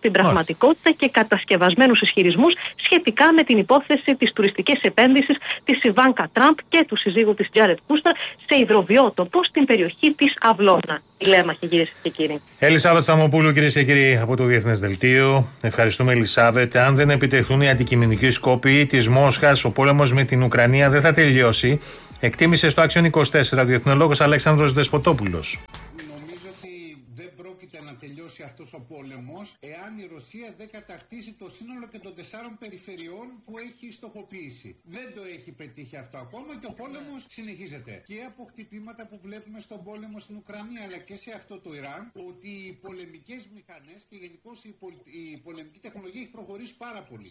στην πραγματικότητα και κατασκευασμένους ισχυρισμούς σχετικά με την υπόθεση της τουριστικής επένδυσης της Ιβάνκα Τραμπ και του συζύγου της Τζάρετ Κούστερ σε υδροβιότοπο στην περιοχή της Αυλώνα. Τηλέμαχοι, κυρίες και κύριοι. Ελισάβετ Σταμοπούλου, κυρίες και κύριοι, από το Διεθνές Δελτίο. Ευχαριστούμε, Ελισάβετ. Αν δεν επιτευχθούν οι αντικειμενικοί σκόποι της Μόσχας, ο πόλεμος με την Ουκρανία δεν θα τελειώσει. Εκτίμησε στο Action είκοσι τέσσερα ο διεθνολόγος Αλέξανδρος Δεσποτόπουλος. Νομίζω ότι δεν πρόκειται να τελειώσει αυτός ο πόλεμος εάν η Ρωσία δεν κατακτήσει το σύνολο και των τεσσάρων περιφερειών που έχει στοχοποιήσει. Δεν το έχει πετύχει αυτό ακόμα και ο πόλεμος συνεχίζεται. Και από χτυπήματα που βλέπουμε στον πόλεμο στην Ουκρανία αλλά και σε αυτό το Ιράν, ότι οι πολεμικές μηχανές και γενικώς η, πολ... η πολεμική τεχνολογία έχει προχωρήσει πάρα πολύ.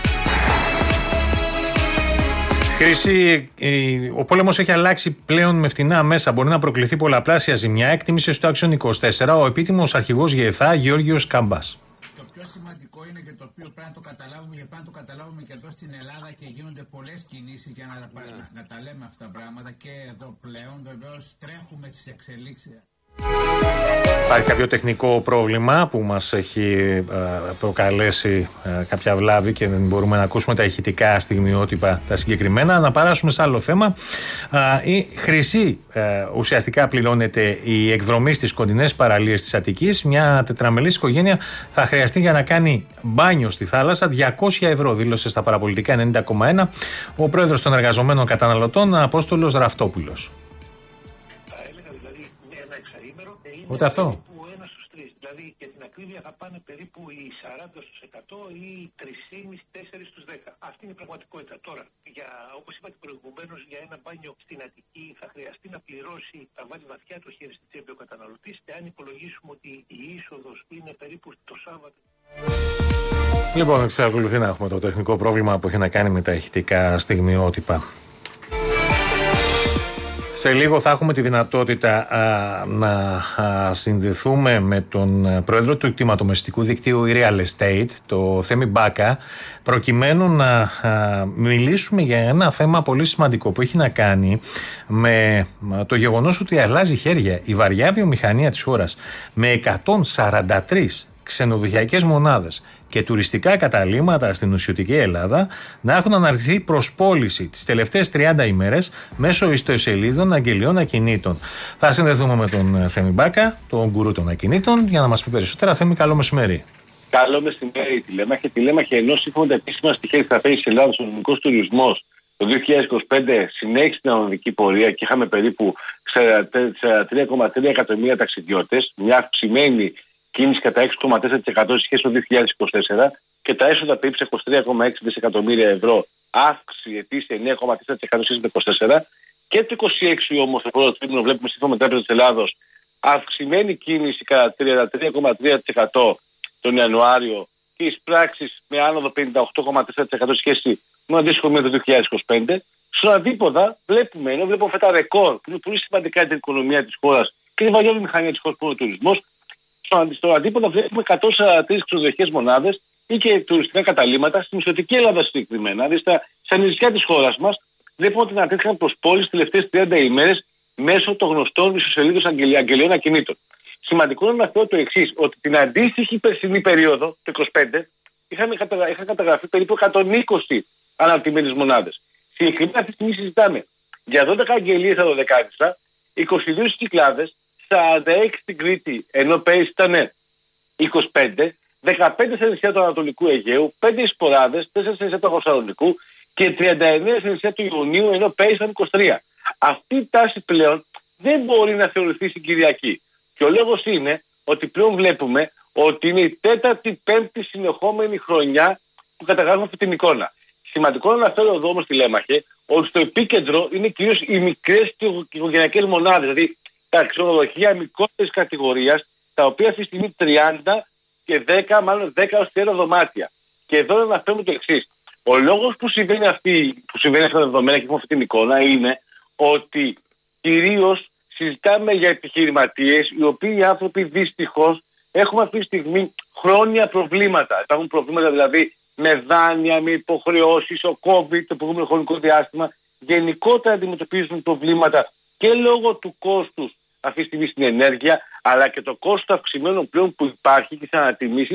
Χρήση, ο πόλεμος έχει αλλάξει πλέον με φτηνά μέσα. Μπορεί να προκληθεί πολλαπλάσια ζημιά. Εκτίμησε στο Action είκοσι τέσσερα ο επίτιμος αρχηγός ΓΕΘΑ Γεώργιος Κάμπας. Το πιο σημαντικό είναι και το οποίο πρέπει να το καταλάβουμε, και πρέπει να το καταλάβουμε και εδώ στην Ελλάδα και γίνονται πολλές κινήσεις για να, yeah. να, να τα λέμε αυτά τα πράγματα και εδώ πλέον. Βεβαίως τρέχουμε τις εξελίξεις. Υπάρχει κάποιο τεχνικό πρόβλημα που μας έχει προκαλέσει κάποια βλάβη και δεν μπορούμε να ακούσουμε τα ηχητικά στιγμιότυπα τα συγκεκριμένα. Να παράσουμε σε άλλο θέμα. Η Χρυσή ουσιαστικά πληρώνεται η εκδρομή στις κοντινές παραλίες της Αττικής. Μια τετραμελής οικογένεια θα χρειαστεί για να κάνει μπάνιο στη θάλασσα διακόσια ευρώ, δήλωσε στα παραπολιτικά ενενήντα κόμμα ένα ο πρόεδρος των εργαζομένων καταναλωτών Απόστολος Ραφτόπουλος. Ούτε αυτό. Περίπου ένα στους τρεις. Δηλαδή για την ακρίβεια θα πάνε περίπου οι σαράντα στους εκατό ή οι τρεις κόμμα πέντε τέσσερα στους δέκα. Αυτή είναι η πραγματικότητα. Τώρα, για, όπως είπατε προηγουμένως, για ένα μπάνιο στην Αττική θα χρειαστεί να πληρώσει, θα βάλει βαθιά το χέρι στη τσέπη ο καταναλωτής, εάν υπολογίσουμε ότι η είσοδος είναι περίπου το Σάββατο. Λοιπόν, εξακολουθεί να έχουμε το τεχνικό πρόβλημα που έχει να κάνει με τα ηχητικά στιγμιότυπα. Σε λίγο θα έχουμε τη δυνατότητα α, να α, συνδεθούμε με τον πρόεδρο του κτηματομεσητικού δικτύου Real Estate, το Θέμη Μπάκα, προκειμένου να α, μιλήσουμε για ένα θέμα πολύ σημαντικό που έχει να κάνει με α, το γεγονός ότι αλλάζει χέρια η βαριά βιομηχανία της χώρας με εκατόν σαράντα τρεις ξενοδοχειακές μονάδες και τουριστικά καταλύματα στην νοσιωτική Ελλάδα να έχουν αναρτηθεί προς πώληση τις τελευταίες τριάντα ημέρες μέσω ιστοσελίδων αγγελιών ακινήτων. Θα συνδεθούμε με τον Θέμη Μπάκα, τον γκουρού των ακινήτων, για να μας πει περισσότερα. Θέμη, καλό μεσημέρι. Καλό μεσημέρι, Τηλέμαχε. Τηλέμαχε, ενώ σύμφωνα με τα επίσημα στοιχεία της Τραπέζης της Ελλάδας, ο ελληνικός τουρισμός το δύο χιλιάδες είκοσι πέντε συνέχισε την ανωδική πορεία και είχαμε περίπου σαράντα τρία κόμμα τρία εκατομμύρια ταξιδιώτες, μια αυξημένη κίνηση κατά έξι κόμμα τέσσερα τοις εκατό σε σχέση με το δύο χιλιάδες είκοσι τέσσερα και τα έσοδα περίπου είκοσι τρία κόμμα έξι δισεκατομμύρια ευρώ, αύξηση ετήσια εννέα κόμμα τέσσερα τοις εκατό σε σχέση με το είκοσι τέσσερα. Και το είκοσι έξι όμως, το πρώτο τρίμηνο, βλέπουμε σύμφωνα με την Τράπεζα της Ελλάδος αυξημένη κίνηση κατά τριάντα τρία κόμμα τρία τοις εκατό τον Ιανουάριο και εισπράξεις με άνοδο πενήντα οκτώ κόμμα τέσσερα τοις εκατό σε σχέση με το αντίστοιχο μήνα του δύο χιλιάδες είκοσι πέντε. Στον αντίποδα βλέπουμε, ενώ βλέπουμε αυτά τα ρεκόρ που είναι πολύ σημαντικά για την οικονομία της χώρας και την βαριά βιομηχανία της χώρας που είναι ο τουρισμός, στο αντίποδα βλέπουμε εκατόν σαράντα τρεις ξενοδοχειακές μονάδες ή και τουριστικά καταλύματα στην νοσιωτική Ελλάδα συγκεκριμένα. Δηλαδή στα, στα νησιά της χώρας μας βλέπουμε ότι ανατέθηκαν προς πώληση τις τελευταίες τριάντα ημέρες μέσω των γνωστών ιστοσελίδων αγγελιών ακινήτων. Σημαντικό είναι να αναφέρω το εξής, ότι την αντίστοιχη περσινή περίοδο, το είκοσι πέντε, είχαμε, είχαν καταγραφεί περίπου εκατόν είκοσι αναρτημένες μονάδες. Συγκεκριμένα αυτή τη στιγμή συζητάμε για δώδεκα αγγελίες στα δωδεκάτιστα, είκοσι δύο στις Κυκλάδες, σαράντα έξι στην Κρήτη, ενώ πέρυσι ήταν είκοσι πέντε, δεκαπέντε στα νησιά του Ανατολικού Αιγαίου, πέντε στις Ποράδες, τέσσερα στα νησιά του Θεσσαλονικού και τριάντα εννέα στα νησιά του Ιωνίου, ενώ πέρυσι ήταν είκοσι τρία. Αυτή η τάση πλέον δεν μπορεί να θεωρηθεί συγκυριακή. Και ο λόγος είναι ότι πλέον βλέπουμε ότι είναι η τέταρτη, πέμπτη συνεχόμενη χρονιά που καταγράφουμε αυτή την εικόνα. Σημαντικό να αναφέρω εδώ όμως, Τηλέμαχε, ότι στο επίκεντρο είναι κυρίως οι μικρές και οικογενειακές μονάδες, δηλαδή τα ξενοδοχεία μικρότερης κατηγορίας, τα οποία αυτή τη στιγμή τριάντα και δέκα, μάλλον δέκα έως τριάντα δωμάτια. Και εδώ να αναφέρουμε το εξής. Ο λόγος που συμβαίνει, αυτή, που συμβαίνει αυτά τα δεδομένα και έχουμε αυτή την εικόνα είναι ότι κυρίως συζητάμε για επιχειρηματίες, οι οποίοι οι άνθρωποι δυστυχώς έχουμε αυτή τη στιγμή χρόνια προβλήματα. Υπάρχουν προβλήματα δηλαδή με δάνεια, με υποχρεώσεις, ο COVID, το προηγούμενο χρονικό διάστημα. Γενικότερα αντιμετωπίζουν προβλήματα και λόγω του κόστους αυτή τη στιγμή στην ενέργεια, αλλά και το κόστος αυξημένων πλέον που υπάρχει και στις ανατιμήσεις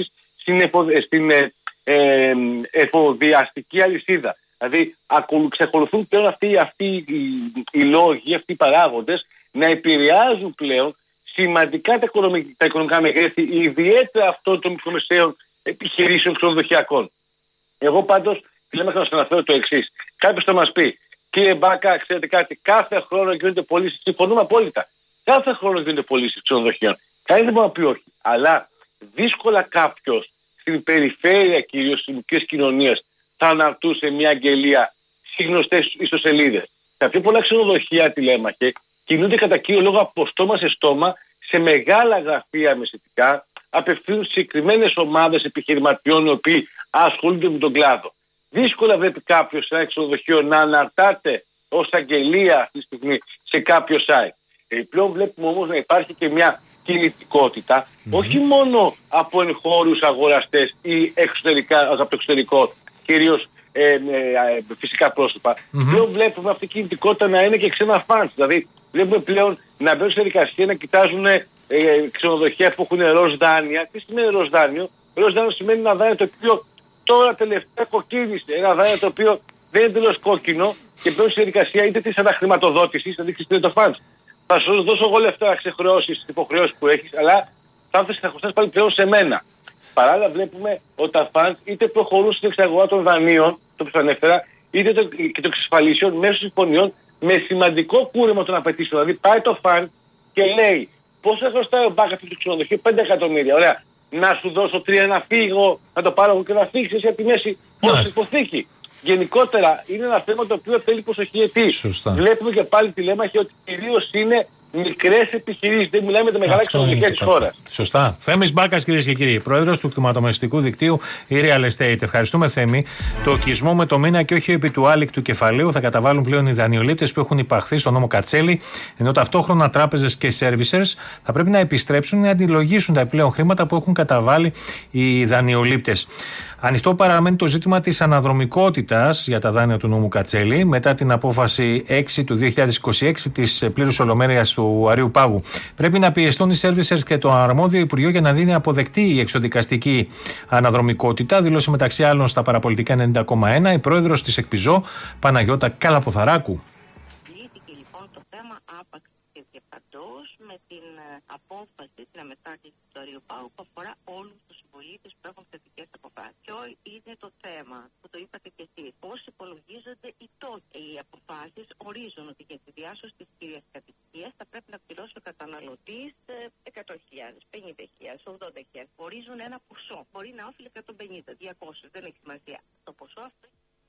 στην, εφο, στην ε, ε, εφοδιαστική αλυσίδα. Δηλαδή ξεκολουθούν πλέον αυτοί, αυτοί οι, οι λόγοι, αυτοί οι παράγοντες να επηρεάζουν πλέον σημαντικά τα οικονομικά, τα οικονομικά μεγέθη, ιδιαίτερα αυτών των μικρομεσαίων επιχειρήσεων ξενοδοχειακών. Εγώ πάντως θέλω να σας αναφέρω το εξής. Κάποιος θα μας πει, κύριε Μπάκα, ξέρετε κάτι, κάθε χρόνο γίνονται πωλήσεις, συμφωνούμε απόλυτα. Κάθε χρόνο γίνονται πωλήσεις ξενοδοχείων. Κανείς δεν μπορεί να πει όχι. Αλλά δύσκολα κάποιος στην περιφέρεια κυρίως στις μικρές κοινωνίες θα αναρτούσε μια αγγελία στις γνωστές ιστοσελίδες. Τα πιο πολλά ξενοδοχεία, τηλέμαχε, κινούνται κατά κύριο λόγο από στόμα σε στόμα σε μεγάλα γραφεία μεσητικά, απευθύνουν συγκεκριμένες ομάδες επιχειρηματιών οι οποίοι ασχολούνται με τον κλάδο. Δύσκολα βλέπει κάποιος σε ένα ξενοδοχείο να αναρτάται ως αγγελία αυτή τη στιγμή σε κάποιο site. Ε, πλέον βλέπουμε όμως να υπάρχει και μια κινητικότητα, mm-hmm. όχι μόνο από εγχώριους αγοραστές ή εξωτερικά, από το εξωτερικό, κυρίως ε, ε, ε, φυσικά πρόσωπα. Mm-hmm. Πλέον βλέπουμε αυτή η κινητικότητα να είναι και ξένα φαντς. Δηλαδή βλέπουμε πλέον να μπαίνουν σε δικασία να κοιτάζουν ε, ξενοδοχεία που έχουν ροζ δάνεια. Τι σημαίνει ροζ δάνειο? Ροζ δάνειο σημαίνει ένα δάνειο το οποίο τώρα τελευταία κοκκίνησε. Ένα δάνειο το οποίο δεν είναι τελώς κόκκινο και μπαίνουν σε δικασία είτε της αναχρηματοδότησης, θα δείξεις το φαντς. Θα σου δώσω εγώ λεφτά να ξεχρεώσεις τις υποχρεώσεις που έχεις, αλλά θα θα χρωστάς πάλι πλέον σε μένα. Παράλληλα, βλέπουμε ότι τα φαντς είτε προχωρούν στην εξαγορά των δανείων, το που σας ανέφερα, είτε το, και των εξασφαλίσεων μέσω συμφωνιών με σημαντικό κούρεμα των απαιτήσεων. Δηλαδή, πάει το φαντ και λέει πόσο χρωστάει ο Μπάκα αυτό το ξενοδοχείο, πέντε εκατομμύρια. Ωραία, να σου δώσω τρία να φύγω, να το πάρω και να φύγεις εσύ από τη μέση ως υποθήκη. Γενικότερα είναι ένα θέμα το οποίο θέλει προσοχή αιτή. Βλέπουμε και πάλι τηλέμαχη ότι κυρίως είναι μικρές επιχειρήσεις. Δεν μιλάμε για τα μεγάλα ξενοδοχεία της χώρας. Σωστά. Θέμης Μπάκας, κυρίες και κύριοι, πρόεδρος του κτηματομεσητικού δικτύου e-Real Estate. Ευχαριστούμε, Θέμη. Το οικισμό με το μήνα και όχι επί του άλικτου κεφαλαίου θα καταβάλουν πλέον οι δανειολήπτες που έχουν υπαχθεί στον νόμο Κατσέλη, ενώ ταυτόχρονα τράπεζες και servicers θα πρέπει να επιστρέψουν ή να αντιλογήσουν τα επιπλέον χρήματα που έχουν καταβάλει οι δανειολήπτες. Ανοιχτό παραμένει το ζήτημα της αναδρομικότητας για τα δάνεια του νόμου Κατσέλη μετά την απόφαση έξι του δύο χιλιάδες είκοσι έξι της πλήρους ολομέλειας του Αρείου Πάγου. Πρέπει να πιεστούν οι servicers και το αρμόδιο Υπουργείο για να δίνει αποδεκτή η εξοδικαστική αναδρομικότητα, δήλωσε μεταξύ άλλων στα παραπολιτικά ενενήντα κόμμα ένα η πρόεδρος της ΕΚΠΙΖΟ, Παναγιώτα Καλαποθαράκου. Λύθηκε λοιπόν το θέμα άπαξ και διαπαντός με την απόφαση, την αμετάκληση του Αρείου Πάγου που αφορά όλους τους πολίτες που έχουν θετικές αποφάσεις. Ποιο είναι το θέμα που το είπατε κι εσείς? Πώς υπολογίζονται οι τόκοι? Οι αποφάσεις ορίζουν ότι για τη διάσωση της κυρίας κατοικίας θα πρέπει να πληρώσει ο καταναλωτής εκατό χιλιάδες, πενήντα χιλιάδες, ογδόντα χιλιάδες. Ορίζουν ένα ποσό. Μπορεί να όφιλε εκατόν πενήντα, διακόσια, δεν έχει σημασία. Το ποσό αυτό.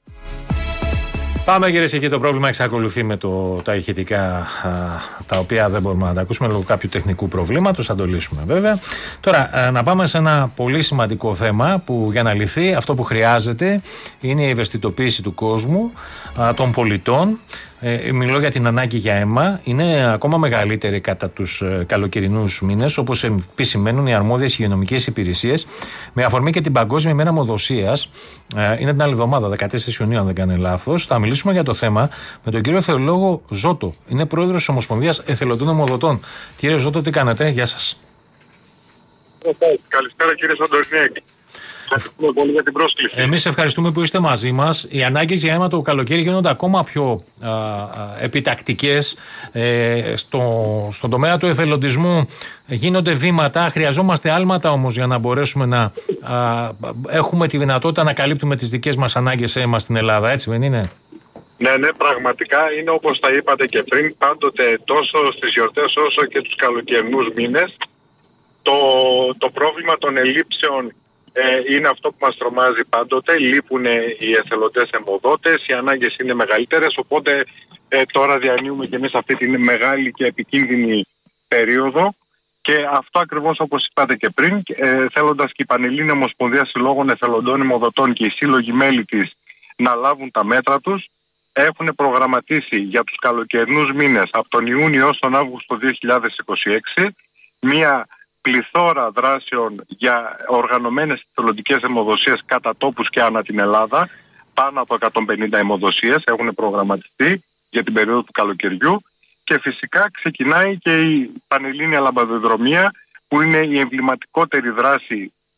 Πάμε, κυρίες και κύριοι, το πρόβλημα εξακολουθεί με το, τα ηχητικά α, τα οποία δεν μπορούμε να τα ακούσουμε λόγω κάποιου τεχνικού προβλήματος, θα το λύσουμε βέβαια. Τώρα α, να πάμε σε ένα πολύ σημαντικό θέμα που για να λυθεί αυτό που χρειάζεται είναι η ευαισθητοποίηση του κόσμου, α, των πολιτών. Ε, μιλώ για την ανάγκη για αίμα. Είναι ακόμα μεγαλύτερη κατά τους ε, καλοκαιρινούς μήνες, όπως επισημαίνουν οι αρμόδιες υγειονομικές υπηρεσίες, με αφορμή και την Παγκόσμια ημέρα αιμοδοσίας. Ε, είναι την άλλη εβδομάδα, δεκατέσσερις Ιουνίου, αν δεν κάνω λάθος. Θα μιλήσουμε για το θέμα με τον κύριο θεολόγο Ζώτο. Είναι πρόεδρος της Ομοσπονδίας Εθελοντών Αιμοδοτών. Κύριε Ζώτο, τι κάνετε? Γεια σας. Καλησπέρα, κύριε Σαντορνιέκη. Ευχαριστούμε πολύ για την πρόσκληση. Εμείς ευχαριστούμε που είστε μαζί μας. Οι ανάγκες για αίμα το καλοκαίρι γίνονται ακόμα πιο α, α, επιτακτικές. Ε, στο, στον τομέα του εθελοντισμού γίνονται βήματα. Χρειαζόμαστε άλματα όμως για να μπορέσουμε να α, έχουμε τη δυνατότητα να καλύπτουμε τις δικές μας ανάγκες αίμα στην Ελλάδα. Έτσι δεν είναι? Ναι, ναι, πραγματικά είναι όπως τα είπατε και πριν. Πάντοτε τόσο στις γιορτές όσο και τους καλοκαιρινούς μήνες το, το πρόβλημα των ελλείψεων Ε, είναι αυτό που μας τρομάζει πάντοτε. Λείπουν οι εθελοντές αιμοδότες, οι ανάγκες είναι μεγαλύτερες, οπότε ε, τώρα διανύουμε και εμείς αυτή τη μεγάλη και επικίνδυνη περίοδο και αυτό ακριβώς όπως είπατε και πριν, ε, θέλοντας και η Πανελλήνια Ομοσπονδία Συλλόγων Εθελοντών Αιμοδοτών και οι σύλλογοι μέλη της να λάβουν τα μέτρα τους, έχουν προγραμματίσει για τους καλοκαιρινούς μήνες από τον Ιούνιο ως τον Αύγουστο δύο χιλιάδες είκοσι έξι μία πληθώρα δράσεων για οργανωμένες εθελοντικές αιμοδοσίες κατά τόπους και ανά την Ελλάδα. Πάνω από εκατόν πενήντα αιμοδοσίες έχουν προγραμματιστεί για την περίοδο του καλοκαιριού και φυσικά ξεκινάει και η Πανελλήνια Λαμπαδοδρομία που είναι η εμβληματικότερη δράση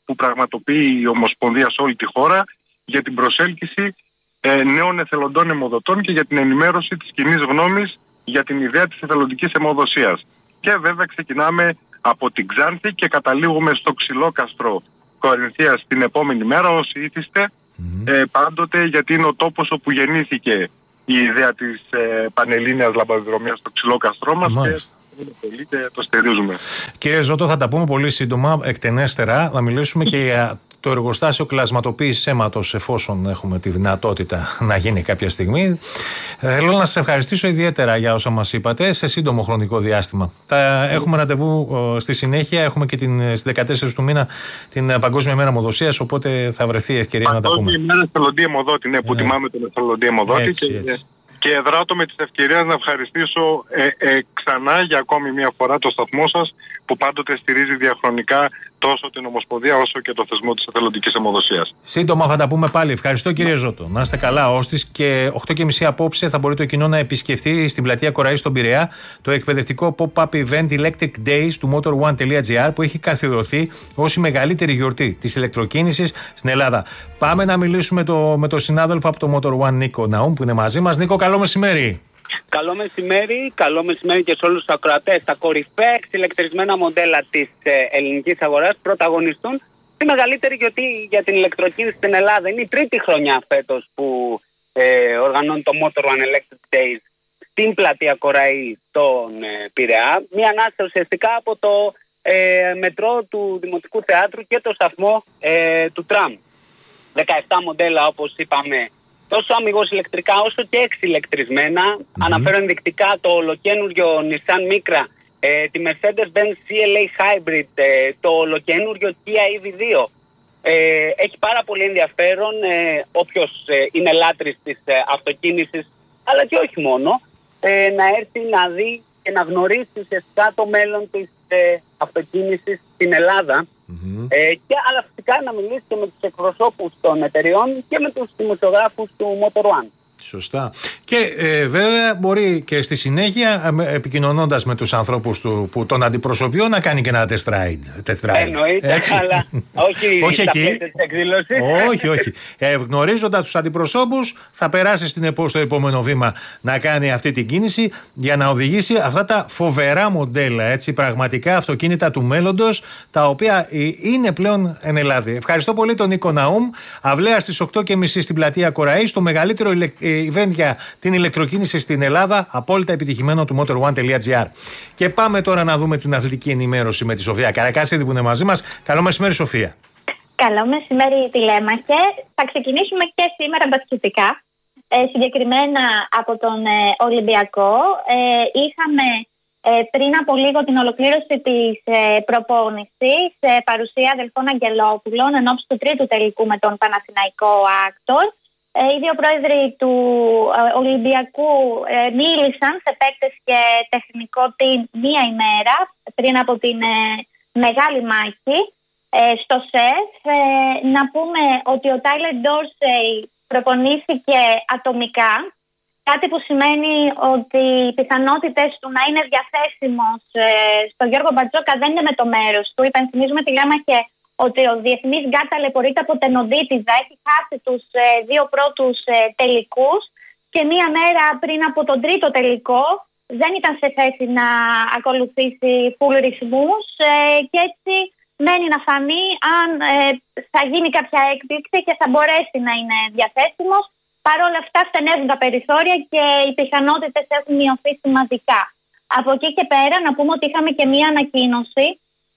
που πραγματοποιεί η Ομοσπονδία σε όλη τη χώρα για την προσέλκυση ε, νέων εθελοντών αιμοδοτών και για την ενημέρωση της κοινής γνώμης για την ιδέα της εθελοντικής αιμοδοσίας. Και βέβαια ξεκινάμε από την Ξάνθη και καταλήγουμε στο Ξυλόκαστρο Κορινθίας την επόμενη μέρα, όσοι ήθιστε, mm-hmm. ε, πάντοτε, γιατί είναι ο τόπος όπου γεννήθηκε η ιδέα της ε, πανελλήνιας λαμπαδρομίας στο Ξυλόκαστρό μας. Μάλιστα. Και είναι πολύ και το στηρίζουμε. Κύριε Ζώτο, θα τα πούμε πολύ σύντομα, εκτενέστερα. Θα μιλήσουμε και για το εργοστάσιο κλασματοποίησης αίματος, εφόσον έχουμε τη δυνατότητα να γίνει κάποια στιγμή. Θέλω να σας ευχαριστήσω ιδιαίτερα για όσα μας είπατε σε σύντομο χρονικό διάστημα. Θα έχουμε ραντεβού στη συνέχεια. Έχουμε και την, στις δεκατέσσερις του μήνα την Παγκόσμια Μέρα Αιμοδοσίας, οπότε θα βρεθεί η ευκαιρία να τα πούμε. Παγκόσμια Μέρα εθελοντή αιμοδότη, ναι, που yeah. τιμάμε τον εθελοντή αιμοδότη. Έτσι, και, έτσι. και εδράτω με τις ευκαιρίες να ευχαριστήσω ε, ε, ξανά για ακόμη μια φορά το σταθμό σας, που πάντοτε στηρίζει διαχρονικά τόσο την Ομοσπονδία όσο και το θεσμό της εθελοντικής αιμοδοσίας. Σύντομα θα τα πούμε πάλι. Ευχαριστώ κύριε Ζώτο. Να είστε καλά. Ώστις και οκτώ και μισή απόψε θα μπορεί το κοινό να επισκεφθεί στην πλατεία Κοραής στον Πειραιά το εκπαιδευτικό pop-up event Electric Days του motor one τελεία gr που έχει καθιερωθεί ως η μεγαλύτερη γιορτή της ηλεκτροκίνησης στην Ελλάδα. Πάμε να μιλήσουμε το, με τον συνάδελφο από το Motor One, Νίκο Ναούμ, που είναι μαζί μας. Νίκο, καλό μεσημέρι. Καλό μεσημέρι, καλό μεσημέρι και σε όλους τους ακροατές. Τα κορυφαία εξηλεκτρισμένα μοντέλα της ε, ελληνικής αγοράς πρωταγωνιστούν τη μεγαλύτερη γιορτή για την ηλεκτροκίνηση στην Ελλάδα. Είναι η τρίτη χρονιά φέτος που ε, οργανώνει το Motor One Electric Days στην πλατεία Κοραή στον ε, Πειραιά. Μία ανάσταση ουσιαστικά από το ε, μετρό του Δημοτικού Θεάτρου και το σταθμό ε, του τραμ. δεκαεπτά μοντέλα, όπως είπαμε, τόσο αμιγώς ηλεκτρικά όσο και εξηλεκτρισμένα. Mm-hmm. Αναφέρω ενδεικτικά το ολοκένουργιο Nissan Micra, ε, τη Mercedes-Benz σι ελ έι Hybrid, ε, το ολοκένουργιο Kia ι βι δύο. Ε, έχει πάρα πολύ ενδιαφέρον ε, όποιος ε, είναι λάτρης της ε, αυτοκίνησης, αλλά και όχι μόνο, ε, να έρθει να δει και να γνωρίσει ουσιαστικά το μέλλον της ε, αυτοκίνησης στην Ελλάδα. Mm-hmm. Ε, και αλλά φυσικά να μιλήσει και με τους εκπροσώπους των εταιριών και με τους δημοσιογράφους του Motor One. Σωστά. Και ε, βέβαια μπορεί και στη συνέχεια, επικοινωνώντας με τους ανθρώπους του, που τον αντιπροσωπιώ, να κάνει και ένα test ride. Test ride. Εννοείται, έτσι. Αλλά όχι, όχι στα εκεί. της εκδήλωσης. Όχι, όχι. Ε, γνωρίζοντας τους αντιπροσώπους, θα περάσει στην επό, στο επόμενο βήμα να κάνει αυτή την κίνηση για να οδηγήσει αυτά τα φοβερά μοντέλα, έτσι, πραγματικά αυτοκίνητα του μέλλοντος, τα οποία είναι πλέον εν Ελλάδη. Ευχαριστώ πολύ τον Νίκο Ναούμ. Αυλαία στις οκτώ και μισή στην πλατεία Κοραή, στο μεγαλύτερο event για την ηλεκτροκίνηση στην Ελλάδα, απόλυτα επιτυχημένο του motor one τελεία gr. Και πάμε τώρα να δούμε την αθλητική ενημέρωση με τη Σοφία Καρακάσιδη που είναι μαζί μας. Καλό μεσημέρι, Σοφία. Καλό μεσημέρι, τηλέμαχε. Θα ξεκινήσουμε και σήμερα μπασκετικά. Ε, συγκεκριμένα από τον ε, Ολυμπιακό. Ε, είχαμε ε, πριν από λίγο την ολοκλήρωση της ε, προπόνησης σε παρουσία αδελφών Αγγελόπουλων εν ώψη του τρίτου τελικού με τον Παναθηναϊκό Άκτορ. Οι δύο πρόεδροι του Ολυμπιακού μίλησαν σε παίκτες και τεχνικό team μία ημέρα πριν από την μεγάλη μάχη στο ΣΕΦ. Να πούμε ότι ο Τάιλερ Ντόρσεϊ προπονήθηκε ατομικά, κάτι που σημαίνει ότι οι πιθανότητες του να είναι διαθέσιμος στον Γιώργο Μπατζόκα δεν είναι με το μέρος του. Υπενθυμίζουμε τη Λέμαχε ότι ο διεθνής γκάρ ταλαιπωρείται από τενοντίτιδα, έχει χάσει τους ε, δύο πρώτους ε, τελικούς και μία μέρα πριν από τον τρίτο τελικό δεν ήταν σε θέση να ακολουθήσει full ρυθμούς ε, και έτσι μένει να φανεί αν ε, θα γίνει κάποια έκπληξη και θα μπορέσει να είναι διαθέσιμος. Παρ' όλα αυτά στενεύουν τα περιθώρια και οι πιθανότητες έχουν μειωθεί σημαντικά. Από εκεί και πέρα να πούμε ότι είχαμε και μία ανακοίνωση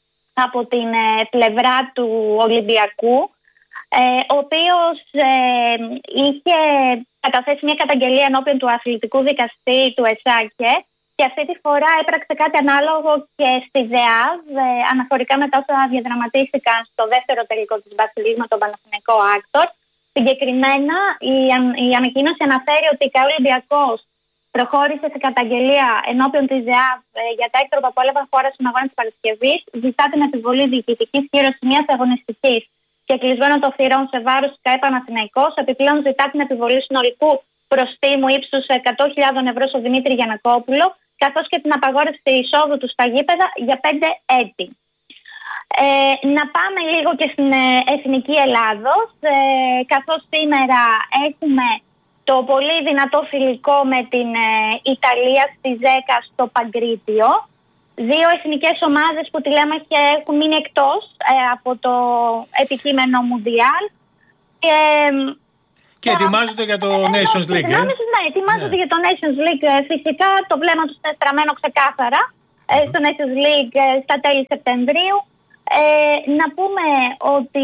από την ε, πλευρά του Ολυμπιακού, ε, ο οποίος ε, είχε καταθέσει μια καταγγελία ενώπιον του αθλητικού δικαστή του ΕΣΑΚΕ και αυτή τη φορά έπραξε κάτι ανάλογο και στη ΔΕΑΒ ε, αναφορικά με τα όσα διαδραματίστηκαν στο δεύτερο τελικό της Βασιλής με τον Παναθηναϊκό Άκτορ. Συγκεκριμένα η, η ανακοίνωση αναφέρει ότι ο Ολυμπιακός προχώρησε σε καταγγελία ενώπιον της ΔΕΑΒ ε, για τα έκτροπα που έλαβαν χώρα στον αγώνα της Παρασκευής, ζητά την επιβολή διοικητικής κύρωσης μιας αγωνιστικής και κλεισμένων των θυρών σε βάρος της ΚΑΕ Παναθηναϊκός. Επιπλέον ζητά την επιβολή συνολικού προστίμου ύψους εκατό χιλιάδες ευρώ στο Δημήτρη Γιαννακόπουλο, καθώς και την απαγόρευση εισόδου του στα γήπεδα για πέντε έτη. Ε, να πάμε λίγο και στην ε, Εθνική Ελλάδος, ε, καθώς σήμερα έχουμε το πολύ δυνατό φιλικό με την ε, Ιταλία στη δέκα στο Παγκρίτιο. Δύο εθνικές ομάδες που τη λέμε και έχουν μείνει εκτός ε, από το επικείμενο Μουντιάλ. Και, και ετοιμάζονται για το ε, Nations League. Ε? Ναι, ετοιμάζονται yeah. για το Nations League. Φυσικά το βλέμμα τους είναι στραμμένο ξεκάθαρα mm-hmm. ε, στο Nations League ε, στα τέλη Σεπτεμβρίου. Ε, να πούμε ότι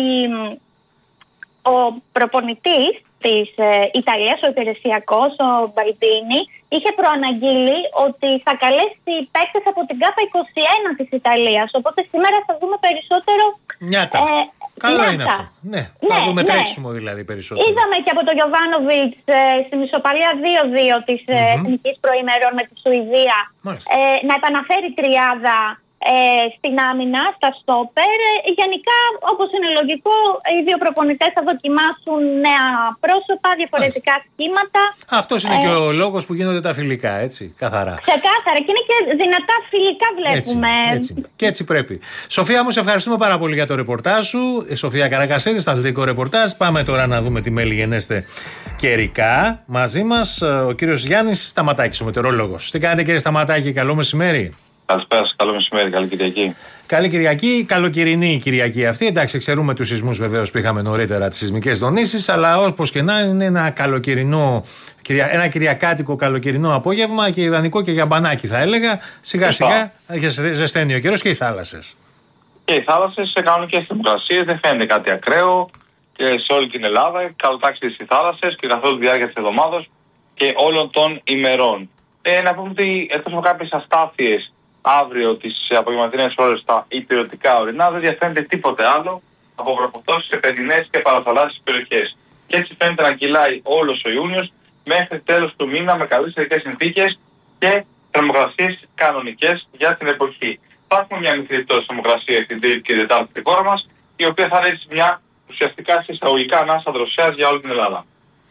ο προπονητής της ε, Ιταλίας, ο υπηρεσιακός, ο Μπαλντίνι, είχε προαναγγείλει ότι θα καλέσει παίκτες από την ΚΑΠΑ είκοσι ένα της Ιταλίας. Οπότε σήμερα θα δούμε περισσότερο... Νιάτα. Ε, Καλό νιάτα. Είναι αυτό. Ναι, ναι, θα δούμε ναι. τρέξιμο δηλαδή περισσότερο. Είδαμε και από τον Γιοβάνοβιτς ε, στη μισοπαλία δύο δύο της mm-hmm. ε, εθνικής προημερών με τη Σουηδία ε, να επαναφέρει τριάδα Ε, στην άμυνα, στα στόπερ. Ε, γενικά, όπως είναι λογικό, οι δύο προπονητές θα δοκιμάσουν νέα πρόσωπα, διαφορετικά Άς. σχήματα. Αυτός είναι ε, και ο λόγος που γίνονται τα φιλικά, έτσι, καθαρά. Ξεκάθαρα. Και είναι και δυνατά φιλικά, βλέπουμε. Έτσι, έτσι. Και έτσι πρέπει. Σοφία μου, σε ευχαριστούμε πάρα πολύ για το ρεπορτάζ σου. Η Σοφία Καρακασίδη, στο αθλητικό ρεπορτάζ. Πάμε τώρα να δούμε τι μέλη γενέστε καιρικά. Μαζί μας ο κύριος Γιάννης Σταματάκης, ο μετεωρολόγος. Τι κάνετε, κύριε Σταματάκη, καλό μεσημέρι. Καλησπέρα σας, καλό μεσημέρι, καλή Κυριακή. Καλή Κυριακή, καλοκαιρινή Κυριακή αυτή. Εντάξει, ξέρουμε τους σεισμούς βεβαίως που είχαμε νωρίτερα, τις σεισμικές δονήσεις, αλλά όπως και να είναι ένα καλοκαιρινό, ένα κυριακάτικο καλοκαιρινό απόγευμα και ιδανικό και για μπανάκι θα έλεγα. Σιγά σιγά ζεσταίνει ο καιρός και οι θάλασσες. Και οι θάλασσες σε κανονικές θερμοκρασίες, δεν φαίνεται κάτι ακραίο και σε όλη την Ελλάδα. Καλοτάξεις οι θάλασσες και καθ' όλη τη διάρκεια της εβδομάδας και όλων των ημερών. Ε, να πούμε ότι εκτός από κάποιες αστάθειες αύριο τις απογευματινές ώρες στα υπηρετικά ορεινά δεν διαφαίνεται τίποτε άλλο από βροχοπτώσεις σε παιδινές και παραθαλάσσιες περιοχές. Και έτσι φαίνεται να κυλάει όλος ο Ιούνιος μέχρι τέλος του μήνα με καλές ειδικές συνθήκες και θερμοκρασίες κανονικές για την εποχή. Θα έχουμε μια μικρή πτώση θερμοκρασία την Τρίτη και Τετάρτη στη χώρα μας, η οποία θα ρίξει μια ουσιαστικά σε εισαγωγικά ανάσα δροσιάς για όλη την Ελλάδα.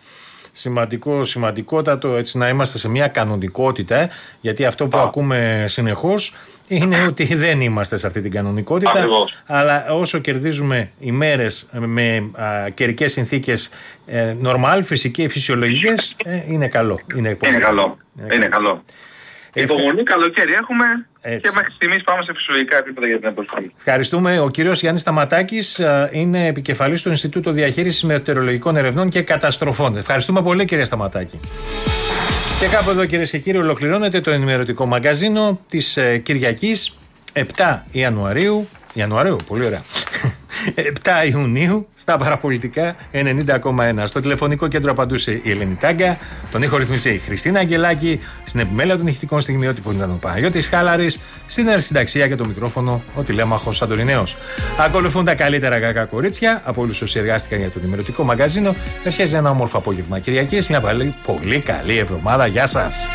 Σημαντικό, σημαντικότατο, έτσι να είμαστε σε μια κανονικότητα, γιατί αυτό που Α. ακούμε συνεχώς είναι ότι δεν είμαστε σε αυτή την κανονικότητα. Ακριβώς. Αλλά όσο κερδίζουμε ημέρες με α, καιρικές συνθήκες ε, νορμάλ, φυσικές, φυσιολογικές, ε, είναι καλό. Είναι, είναι καλό. Είναι, είναι καλό. Υπομονή, καλοκαίρι έχουμε έτσι. Και μέχρι στιγμής πάμε σε φυσιολογικά επίπεδα για την εποχή. Ευχαριστούμε. Ο κύριος Γιάννης Σταματάκης είναι επικεφαλής του Ινστιτούτου Διαχείρισης Μετεωρολογικών Ερευνών και Καταστροφών. Ευχαριστούμε πολύ, κύριε Σταματάκη. Και κάπου εδώ, κυρίες και κύριοι, ολοκληρώνεται το ενημερωτικό μαγκαζίνο της Κυριακής επτά Ιανουαρίου. Ιανουαρίου, πολύ ωραία. επτά Ιουνίου στα παραπολιτικά ενενήντα κόμμα ένα. Στο τηλεφωνικό κέντρο απαντούσε η Ελένη Τάγκα. Τον ήχο ρυθμίσε η Χριστίνα Αγγελάκη. Στην επιμέλεια των ηχητικών στιγμιότυπων ήταν ο Παναγιώτης Χάλαρης. Στην συνταξία και το μικρόφωνο ο τηλέμαχος Αντωνινέος. Ακολουθούν τα καλύτερα κακά κορίτσια από όλους όσοι εργάστηκαν για το ενημερωτικό μαγκαζίνο. Ευχαριστώ ένα όμορφο απόγευμα Κυριακής. Μια πάλι πολύ καλή εβδομάδα. Γεια σας.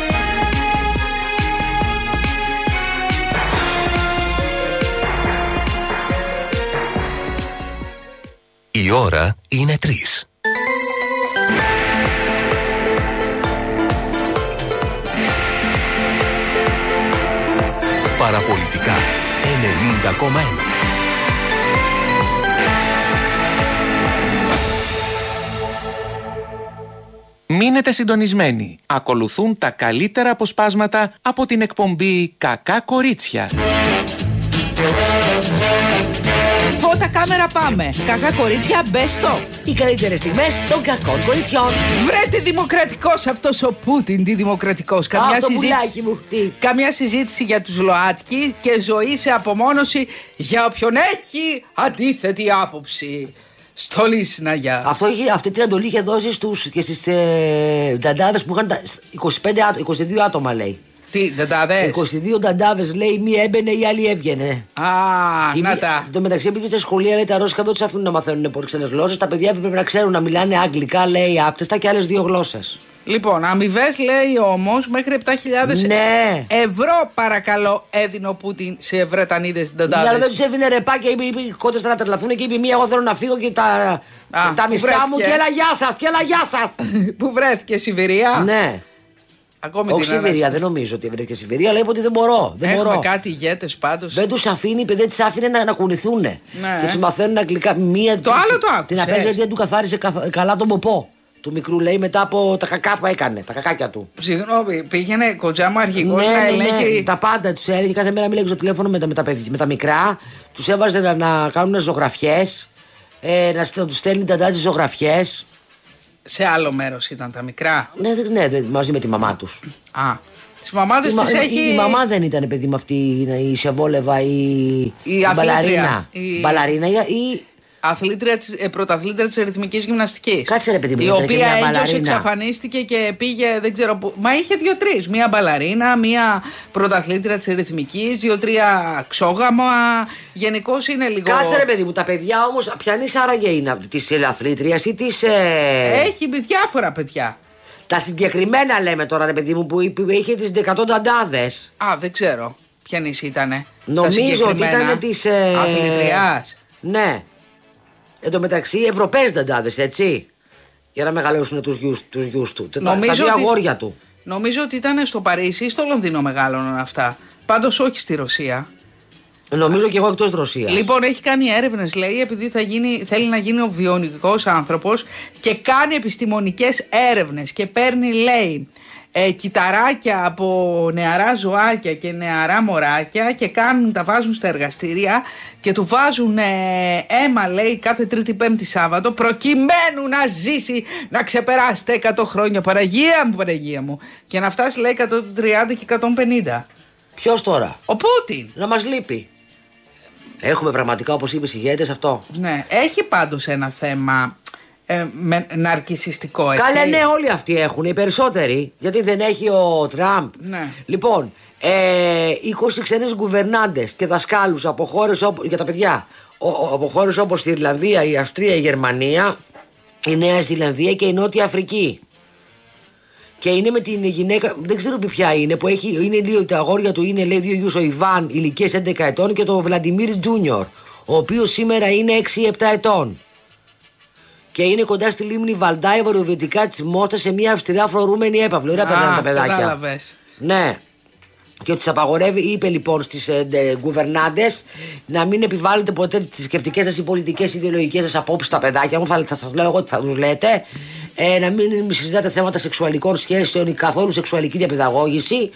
Η ώρα είναι τρεις. Παραπολιτικά ενενήντα κόμμα ένα. Μείνετε συντονισμένοι. Ακολουθούν τα καλύτερα αποσπάσματα από την εκπομπή «Κακά κορίτσια». Φώτα, κάμερα, πάμε. Κακά κορίτσια, best of. Οι καλύτερες στιγμές των κακών κοριτσιών. Βρέτε δημοκρατικός αυτός ο Πούτιν, τι δημοκρατικός. Καμιά, το συζήτηση... μου, τι. Καμιά συζήτηση για τους ΛΟΑΤΚΙ και ζωή σε απομόνωση για όποιον έχει αντίθετη άποψη. Στολή Συναγιά. Αυτό είχε, αυτή την εντολή είχε δώσει στους, και στις ε, νταντάδες που είχαν είκοσι πέντε, είκοσι δύο άτομα, λέει. Τι, νταντάδες? είκοσι δύο νταντάδες, λέει, μία έμπαινε, η άλλη έβγαινε. Α, η να τα. Το μεταξύ, επειδή στα σχολεία, λέει, τα ρώσικα δεν τους αφήνουν να μαθαίνουν πολύ ξένες γλώσσες. Τα παιδιά πρέπει να ξέρουν να μιλάνε αγγλικά, λέει, άπτεστα και άλλες δύο γλώσσες. Λοιπόν, αμοιβές, λέει όμως, μέχρι επτά χιλιάδες ναι. ευρώ, παρακαλώ, έδινε ο Πούτιν σε Βρετανίδες νταντάδες. Ναι, αλλά δεν τους έφυγε ρεπά και είπε, είπε κόντες να τρελαθούν και είπε, μία, εγώ θέλω να φύγω και τα, Α, τα μισθά μου και έλα γεια σας, και έλα γεια σας. Πού βρέθηκε, Σιβηρία? Ναι. Ακόμη Όχι την Σιβηρία, Ανάσταση. δεν νομίζω ότι βρέθηκε Σιβηρία, αλλά είπε ότι δεν μπορώ. Δεν Έχουμε μπορώ. κάτι ηγέτες πάντως. Δεν τους αφήνει, δεν τις άφηνε να, να κουνηθούν. Ναι. Και τους μαθαίνουν αγγλικά. Μία, Το άλλο το άκουσες. Την απέζα γιατί του καθάρισε καθ- καλά τον ποπό του μικρού, λέει, μετά από τα κακά που έκανε, τα κακάκια του. Συγγνώμη, πήγαινε κοντζάμα αρχηγός Ναι, να ναι, ελέγχει. ναι, τα πάντα τους έλεγε. Κάθε μέρα μίλαγε στο τηλέφωνο με τα, με τα, παιδιά, με τα μικρά. Τους έβαζε να, να κάνουν ζωγραφιές. Ε, να, να τους στέλνει τα τις ζωγραφιές. Σε άλλο μέρος ήταν τα μικρά. Ναι, ναι, ναι, μαζί με τη μαμά τους. Α, τις μαμάδες η, τις μα- έχει... η, η μαμά δεν ήταν παιδί με αυτή η Σεβόλεβα ή Η η αθλήτρια. μπαλαρίνα. Η- Μπαλαρίνα ή. Αθλήτρια της, ε, πρωταθλήτρια της ρυθμικής γυμναστικής. Κάτσε ρε παιδί μου, η ήταν και οποία μια έγκυος μπαλαρίνα. εξαφανίστηκε και πήγε δεν ξέρω πού. Μα είχε δύο-τρεις. Μία μπαλαρίνα, μία πρωταθλήτρια της ρυθμικής, δύο-τρία ξόγαμα. Γενικώς είναι λίγο. Κάτσε ρε παιδί μου, τα παιδιά όμως, ποιανή άραγε είναι της αθλήτριας ή της. Ε... Έχει διάφορα παιδιά. Τα συγκεκριμένα λέμε τώρα ρε παιδί μου που είπε- είχε τις εκατό νταντάδες. Α, δεν ξέρω. Ποιανής ήτανε. Νομίζω ότι ήταν της. Ε... Αθλητριάς. Ναι. Εν τω μεταξύ Ευρωπαίες νταντάδες, έτσι. Για να μεγαλώσουν τους γιους, τους γιους του. Τα- Νομίζω τα δύο ότι- αγόρια του. Νομίζω ότι ήταν στο Παρίσι ή στο Λονδίνο μεγάλωναν αυτά. Πάντως όχι στη Ρωσία. Νομίζω και εγώ εκτός Ρωσίας. Λοιπόν, έχει κάνει έρευνες, λέει, επειδή θα γίνει, θέλει να γίνει ο βιονικός άνθρωπος και κάνει επιστημονικές έρευνες και παίρνει, λέει, ε, κυταράκια από νεαρά ζωάκια και νεαρά μωράκια και κάνουν, τα βάζουν στα εργαστήρια και του βάζουν ε, αίμα, λέει, κάθε Τρίτη Πέμπτη Σάββατο προκειμένου να ζήσει, να ξεπεράσει τα εκατό χρόνια. Παναγία μου, Παναγία μου. Και να φτάσει, λέει, εκατόν τριάντα και εκατόν πενήντα. Ποιος τώρα? Ο Πούτιν. Να μας λείπει. Έχουμε πραγματικά, όπως είπες, ηγέτες αυτό. Ναι, έχει πάντως ένα θέμα ε, με, ναρκισσιστικό, έτσι. Καλά, ναι, όλοι αυτοί έχουν, οι περισσότεροι. Γιατί δεν έχει ο Τραμπ. Ναι. Λοιπόν, ε, είκοσι ξένες γκουβερνάντες και δασκάλους από χώρες όπως, για τα παιδιά, ο, ο, από χώρες όπως η Ιρλανδία, η Αυστρία, η Γερμανία, η Νέα Ζηλανδία και η Νότια Αφρική. Και είναι με την γυναίκα, δεν ξέρω ποια είναι, που έχει, είναι δύο, τα αγόρια του είναι, λέει, δύο γιους, ο Ιβάν ηλικίας έντεκα ετών και το Βλαντιμίρ Τζούνιορ, ο οποίος σήμερα είναι έξι επτά ετών. Και είναι κοντά στη λίμνη Βαλντάι, βορειοδυτικά της Μόστα, σε μια αυστηρά φρουρούμενη έπαυλη. Ωραία, περνάνε τα παιδάκια. Κατάλαβες. Ναι. Και τους απαγορεύει, είπε λοιπόν στις ε, γκουβερνάντες, να μην επιβάλλετε ποτέ τις θρησκευτικές σας ή πολιτικές ιδεολογικές σας απόψεις στα παιδάκια μου. Θα, θα σας λέω εγώ τι θα τους λέτε. Ε, να μην συζητάτε θέματα σεξουαλικών σχέσεων ή καθόλου σεξουαλική διαπαιδαγώγηση.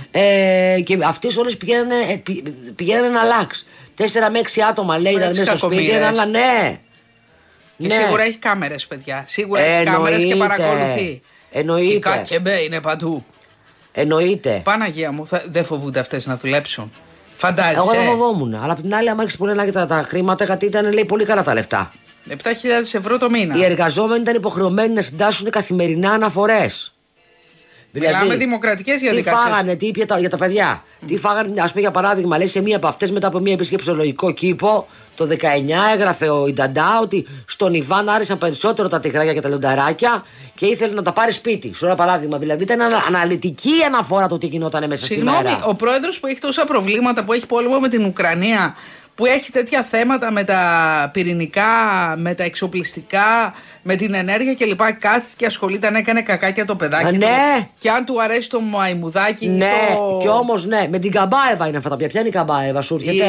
Ε, και αυτές όλες πηγαίνανε, ε, πη- πηγαίνανε να αλλάξει. Τέσσερα με έξι άτομα, λέει, ήταν Έτσι, μέσα στο σπίτι, κακομοίρες. αλλά ναι. Και Ναι. σίγουρα έχει κάμερες, παιδιά. Σίγουρα έχει Εννοείται. κάμερες και παρακολουθεί. Εννοείται. Και ΚΑΚΕΜΠΕ είναι παντού. Εννοείται. Παναγία μου, θα, δεν φοβούνται αυτές να δουλέψουν. Φαντάζεσαι. Εγώ δεν φοβόμουν. Αλλά απ' την άλλη, άμα άρχισε πολύ να τα, τα χρήματα, γιατί ήταν, λέει, πολύ καλά τα λεφτά. επτά χιλιάδες ευρώ το μήνα. Οι εργαζόμενοι ήταν υποχρεωμένοι να συντάσσουν καθημερινά αναφορές. Μιλάμε δημοκρατικές διαδικασίες. Τι φάγανε, τι είπε τα, για τα παιδιά. Mm. Τι φάγανε, ας πούμε, για παράδειγμα, λέει, σε μία από αυτές, μετά από μία επίσκεψη στο λογικό κήπο, το δεκαεννιά έγραφε ο Ινταντά ότι στον Ιβάν άρεσαν περισσότερο τα τυγράκια και τα λιονταράκια και ήθελε να τα πάρει σπίτι. Σου ένα παράδειγμα. Δηλαδή ήταν ανα, αναλυτική αναφορά το τι γινόταν μέσα στη Συγγνώμη, μέρα. ο πρόεδρος που έχει τόσα προβλήματα, που έχει πόλεμο με την Ουκρανία, που έχει τέτοια θέματα με τα πυρηνικά, με τα εξοπλιστικά, με την ενέργεια κλπ. Κάθεται και ασχολείται να έκανε κακάκια το παιδάκι Α, του. ναι. Και αν του αρέσει το μαϊμουδάκι. Ναι, το... και όμως ναι, με την Καμπάεβα είναι αυτά τα πια. Ποια είναι η Καμπάεβα, σου έρχεται?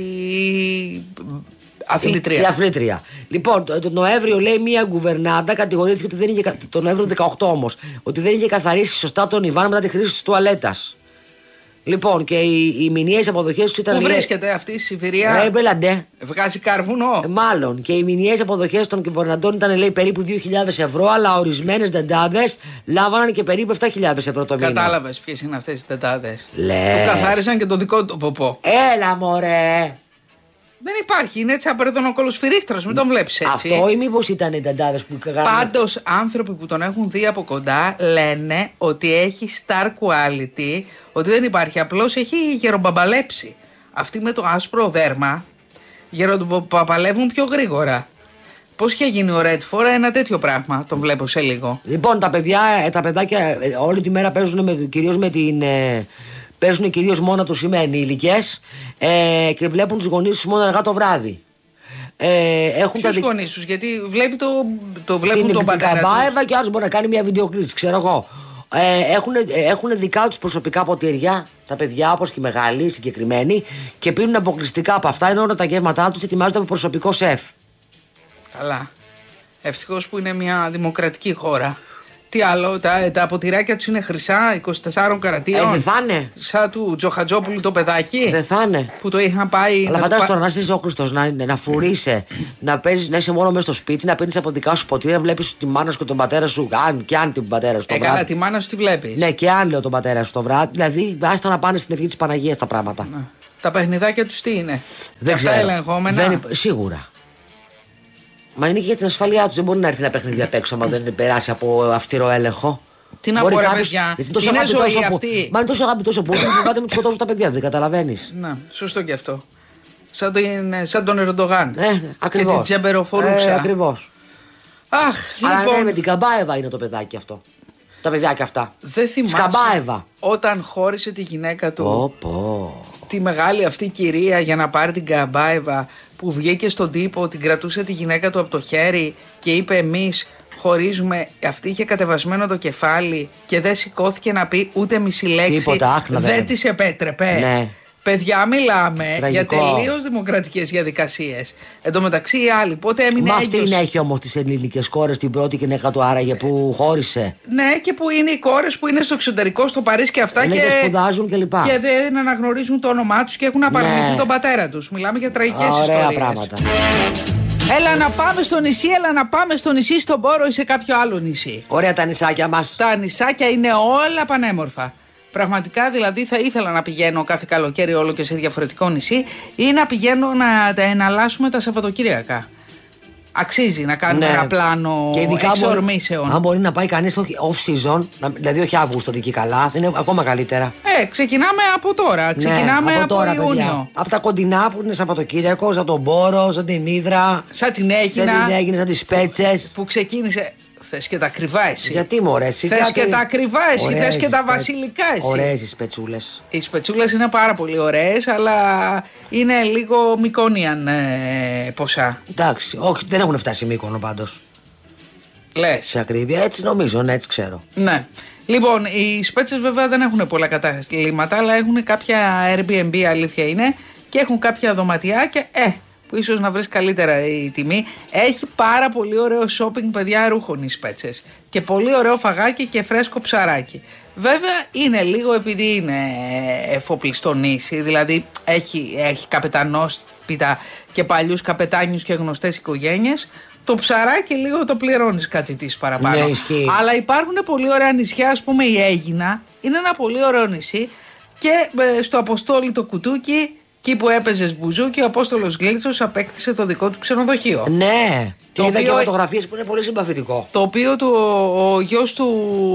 Η αθλήτρια. Η αθλήτρια. Λοιπόν, το- τον Νοέμβριο, λέει, μία γκουβερνάντα κατηγορήθηκε ότι δεν είχε. κα- τον Νοέμβριο δεκαοκτώ όμως, ότι δεν είχε καθαρίσει σωστά τον Ιβάν μετά τη χρήση της τουαλέτας. Λοιπόν, και οι, οι μηνιαίες αποδοχές του ήταν. Πού λέει, βρίσκεται αυτή η Σιβηρία? Ε, μπελαντέ. Βγάζει καρβουνό. Ε, μάλλον. Και οι μηνιαίες αποδοχές των κυβερναντών ήταν, λέει, περίπου δύο χιλιάδες ευρώ, αλλά ορισμένες δεντάδες λάβαναν και περίπου επτά χιλιάδες ευρώ το μήνα. Κατάλαβες ποιες είναι αυτές οι τετάδες. Λες. Του καθάρισαν και το δικό του ποπό. Έλα, μωρέ. Δεν υπάρχει, είναι έτσι απερδονοκολοσφυρίχτρος, μην τον βλέπεις έτσι. Αυτό ή μήπως ήταν οι δεντάδες που κάνανε. Πάντως άνθρωποι που τον έχουν δει από κοντά λένε ότι έχει star quality, ότι δεν υπάρχει, απλώς έχει γερομπαμπαλέψει. Αυτοί με το άσπρο δέρμα γερομπαμπαλεύουν πιο γρήγορα. Πώς είχε γίνει ο Redford, ένα τέτοιο πράγμα, τον βλέπω σε λίγο. Λοιπόν, τα παιδιά, ε, τα παιδάκια ε, όλη τη μέρα παίζουν με, κυρίως με την. Ε, παίζουν κυρίως μόνα τους ή με ενήλικες ε, και βλέπουν τους γονείς τους μόνο αργά το βράδυ. Ε, έχουν Ποιους τα δι- γονείς τους, γιατί βλέπει το, το βλέπουν την, τον την πατέρα τους. Καμπάεβα και άλλος μπορεί να κάνει μια βιντεοκλήση, ξέρω εγώ. Ε, έχουν, έχουν δικά τους προσωπικά ποτήρια, τα παιδιά όπως και οι μεγάλοι, συγκεκριμένοι, και πίνουν αποκλειστικά από αυτά, ενώ όλα τα γεύματά τους ετοιμάζονται από προσωπικό σεφ. Καλά. Ευτυχώς που είναι μια δημοκρατική χώρα. Τι άλλο, τα, τα ποτηράκια τους είναι χρυσά, είκοσι τεσσάρων καρατίων. Ε, δεν θα είναι. Σαν του Τζοχατζόπουλου το παιδάκι. Δεν θα είναι. Που το είχαν πάει. Αλλά φαντάζομαι πα... τώρα να είσαι ο Χριστός, να, να φουρείσαι, να παίζεις, να είσαι μόνο μέσα στο σπίτι, να πίνεις από δικά σου ποτήρια, βλέπεις τη μάνα σου και τον πατέρα σου. Αν και αν την πατέρα σου το ε, βράδυ. Καλά, τη μάνα σου τη βλέπεις. Ναι, και αν λέω τον πατέρα σου το βράδυ. Δηλαδή, άστα να πάνε στην ευχή της Παναγίας τα πράγματα. Ναι. Τα παιχνιδάκια τους τι είναι. Δεν αυτά ελεγχόμενα. Δεν υπ... Σίγουρα. Μα είναι και για την ασφαλειά τους. Δεν μπορεί να έρθει ένα παιχνίδι απ' έξω, άμα δεν περάσει από αυστηρό έλεγχο. Τι να πω, ρε παιδιά, είναι ζωή αυτή. Μα είναι τόσο αγαπητός ο Πούτιν, φοβάται με τους σκοτώσουν τα παιδιά, δεν καταλαβαίνεις. Να, σωστό και αυτό. Σαν, το, σαν τον Ερντογάν. Ναι, ναι, ακριβώς. Και την Τζεμπεροφορούσα. Ε, ακριβώς. Αχ, αλλά λοιπόν. Ναι, με την Καμπάεβα είναι το παιδάκι αυτό. Τα παιδιάκια αυτά. Δεν θυμάσαι. Σκαμπάεβα. Όταν χώρισε τη γυναίκα του. Πω, πω. Τη μεγάλη αυτή κυρία για να πάρει την Καμπάεβα, που βγήκε στον τύπο, την κρατούσε τη γυναίκα του από το χέρι και είπε εμείς χωρίζουμε. Αυτή είχε κατεβασμένο το κεφάλι και δεν σηκώθηκε να πει ούτε μισή λέξη. Τίποτα, άχνα, δεν δεν της επέτρεπε. Ναι. Παιδιά, μιλάμε Τραγικό. για τελείως δημοκρατικές διαδικασίες. Εν τω μεταξύ οι άλλοι πότε έμεινε Μα έγκυος. αυτή έχει όμως τις ελληνικές κόρες, την πρώτη γυναίκα του άραγε που χώρισε. Ναι, και που είναι οι κόρες που είναι στο εξωτερικό, στο Παρίσι και αυτά. Ναι, και, και σπουδάζουν κλπ. Και, και δεν αναγνωρίζουν το όνομά τους και έχουν απαρνηθεί Ναι. τον πατέρα τους. Μιλάμε για τραγικές Ωραία ιστορίες. πράγματα. Έλα να πάμε στο νησί, έλα να πάμε στο νησί στον Πόρο ή σε κάποιο άλλο νησί. Ωραία τα νησάκια μας. Τα νησάκια είναι όλα πανέμορφα. Πραγματικά δηλαδή θα ήθελα να πηγαίνω κάθε καλοκαίρι όλο και σε διαφορετικό νησί ή να πηγαίνω να τα εναλλάσσουμε τα Σαββατοκύριακα. Αξίζει να κάνουμε Ναι. ένα πλάνο Και ειδικά εξορμήσεων. μπορεί, αν μπορεί να πάει κανείς off season, να- δηλαδή όχι Αύγουστο εκεί καλά, είναι ακόμα καλύτερα. Ε, ξεκινάμε από τώρα. Ξεκινάμε ναι, από, τώρα, Ιούνιο. παιδιά. Από τα κοντινά που είναι Σαββατοκύριακο, σαν τον Πόρο, σαν την Ύδρα. Σαν την Έγινα. Σαν την Έγινα, σαν τις Πέτσες. Που ξεκίνησε. Θες και τα ακριβά εσύ. Γιατί μωρέ, σιγά Θες το- και τα ακριβά εσύ. Ωραίες Θες και τα οι σπε- βασιλικά εσύ. Ωραίες οι σπετσούλες. Οι σπετσούλες είναι πάρα πολύ ωραίες, αλλά είναι λίγο Μικόνιαν ε, ποσά. Εντάξει, όχι, δεν έχουν φτάσει Μύκονο πάντως. Λες. Σε ακρίβεια, έτσι νομίζω, ναι, έτσι ξέρω. Ναι. Λοιπόν, οι σπέτσες βέβαια δεν έχουν πολλά καταστήματα, αλλά έχουν κάποια Airbnb, αλήθεια είναι, και έχουν κάποια δωματιάκια, ε, που ίσως να βρεις καλύτερα η τιμή. Έχει πάρα πολύ ωραίο shopping, παιδιά, ρούχων οι σπέτσες. Και πολύ ωραίο φαγάκι και φρέσκο ψαράκι. Βέβαια είναι λίγο επειδή είναι εφοπλιστό νήσι, δηλαδή έχει, έχει καπετανόσπιτα και παλιούς καπετάνιους και γνωστές οικογένειες. Το ψαράκι λίγο το πληρώνεις κάτι της παραπάνω. Ναι, ισχύει. Αλλά υπάρχουν πολύ ωραία νησιά, ας πούμε η Έγινα είναι ένα πολύ ωραίο νησί και ε, στο Αποστόλη το Κουτούκι, εκεί που έπαιζες μπουζούκι, ο Απόστολος Γλίτσος απέκτησε το δικό του ξενοδοχείο. Ναι, και Το είδα και οποίο- φωτογραφίες που είναι πολύ συμπαθητικό. Το οποίο του, ο γιος του,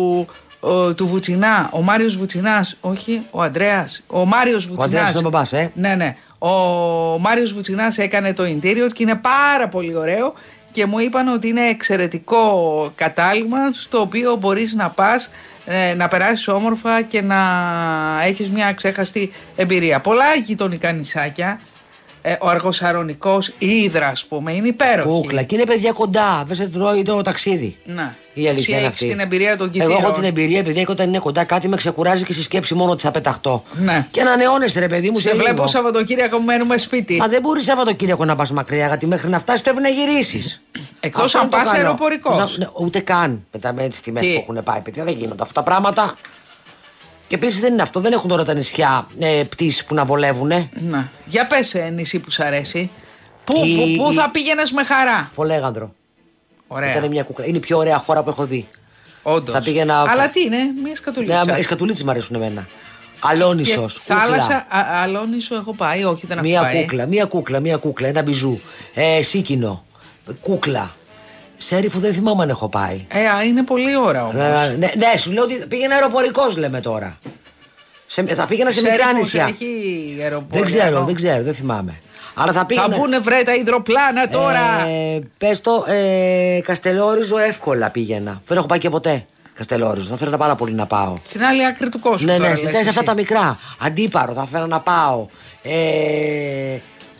ο, του Βουτσινά, ο Μάριος Βουτσινάς, όχι, ο Ανδρέας, ο Μάριος Ο Βουτσινάς. Αντρέας είναι ο μπαμπάς, ε. Ναι, ναι. Ο Μάριος Βουτσινάς έκανε το interior και είναι πάρα πολύ ωραίο και μου είπαν ότι είναι εξαιρετικό κατάλημα στο οποίο μπορείς να πας, ε, να περάσεις όμορφα και να έχεις μια αξέχαστη εμπειρία. Πολλά γειτονικά νησάκια, ε, ο Αργοσαρονικός, η Ύδρα ας πούμε, είναι υπέροχη. Κούκλα, και είναι παιδιά κοντά, δεν σε τρώει το ταξίδι. Να. Η αλήθεια Εσύ είναι έχεις αυτή. την εμπειρία των κυθύρων. Εγώ έχω την εμπειρία, παιδιά, και όταν είναι κοντά κάτι με ξεκουράζει και στη σκέψη μόνο ότι θα πεταχτώ. Ναι. Και ανανεώνεσαι, ρε παιδί μου, σε, Σε βλέπω λίγο. Σαββατοκύριακο που μένουμε σπίτι. Μα δεν μπορεί Σαββατοκύριακο να πα μακριά, γιατί μέχρι να φτάσει πρέπει να γυρίσει. Εκτός αν πας αεροπορικός. Ούτε καν με τα με τις τιμές Τι? που έχουν πάει, παιδιά, δεν γίνονται αυτά τα πράγματα. Και επίση δεν είναι αυτό, δεν έχουν τώρα τα νησιά ε, πτήσεις που να βολεύουνε. Να. Για πες ε, νησί που σ' αρέσει. Πού, Η- πού, πού η- θα πήγαινες με χαρά. Φολέγανδρο. Ωραία. Ήταν μια κουκλα. Είναι η πιο ωραία χώρα που έχω δει. Όντως. Θα πήγαινα. Αλλά τι είναι, μια σκατουλίτσα. Ναι, οι σκατουλίτσες μου αρέσουν εμένα. Αλόνισος. Και θάλασσα, α, Αλόνισο έχω πάει, όχι δεν έχω Μία πάει. κούκλα, μία κούκλα, μία κούκλα, ένα μπιζού. Ε, σίκινο. Κούκλα. Σέριφο δεν θυμάμαι αν έχω πάει. Ε, α, είναι πολύ ώρα όμως. Ε, ναι, ναι, σου λέω ότι πήγαινα αεροπορικός, λέμε τώρα. Σε, θα πήγαινα σε μικρά Σέριφος νησιά. έχει αεροπορικό. Δεν ξέρω, δεν ξέρω, δεν θυμάμαι. Αλλά θα πήγαινα. Θα μπουνε βρε τα υδροπλάνα τώρα. Ε, πες το, ε, Καστελόριζο εύκολα πήγαινα. Δεν έχω πάει και ποτέ. Καστελόριζο, θα ήθελα πάρα πολύ να πάω. Στην άλλη άκρη του κόσμου. Ναι, τώρα, ναι, λες σε αυτά εσύ. τα μικρά. Αντίπαρο, θα ήθελα να πάω. Ε,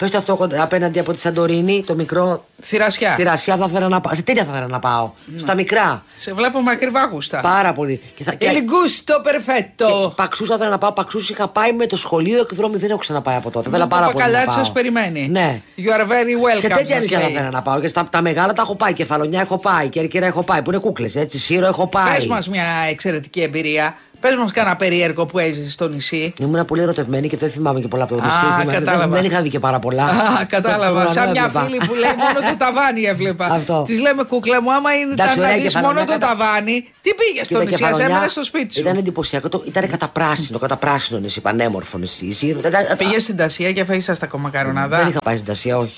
Πες το αυτό απέναντι από τη Σαντορίνη, το μικρό. Θηρασιά. Θηρασιά θα ήθελα να πάω. Σε τέτοια θα ήθελα να πάω. Mm. Στα μικρά. Σε βλέπω με ακριβά γούστα. Πάρα πολύ. Και θα... Il gusto perfetto. Παξούσα ήθελα να πάω. Παξούσα είχα πάει με το σχολείο εκδρόμη. Δεν έχω ξαναπάει από τότε. Ήθελα πάρα πολύ. Το Πακαλιάτσι σας περιμένει. Ναι. You are very welcome. Σε τέτοια νησιά θα ήθελα να πάω. Και στα τα μεγάλα τα έχω πάει. Κεφαλονιά έχω πάει. Κέρκυρα έχω πάει. Που είναι κούκλες έτσι. Σύρο έχω πάει. Πες μας μια εξαιρετική εμπειρία. Πες μας κάνα περίεργο που έζησε στο νησί. Ήμουν πολύ ερωτευμένη και δεν θυμάμαι και πολλά από το νησί. Κατάλαβα. Δεν είχα δει και πάρα πολλά. Α, κατάλαβα. Σαν μια φίλη που λέει μόνο το ταβάνι έβλεπα. Τη λέμε κούκλα μου, άμα ήταν να δεις μόνο το ταβάνι, τι πήγε στο νησί, ας έμενε στο σπίτι σου. Ήταν εντυπωσιακό. Ήταν καταπράσινο, καταπράσινο νησί, πανέμορφο νησί. Πήγε στην Τασία και φάγεις στα κομμακαρονάδα. Δεν είχα πάει στην Τασία, όχι.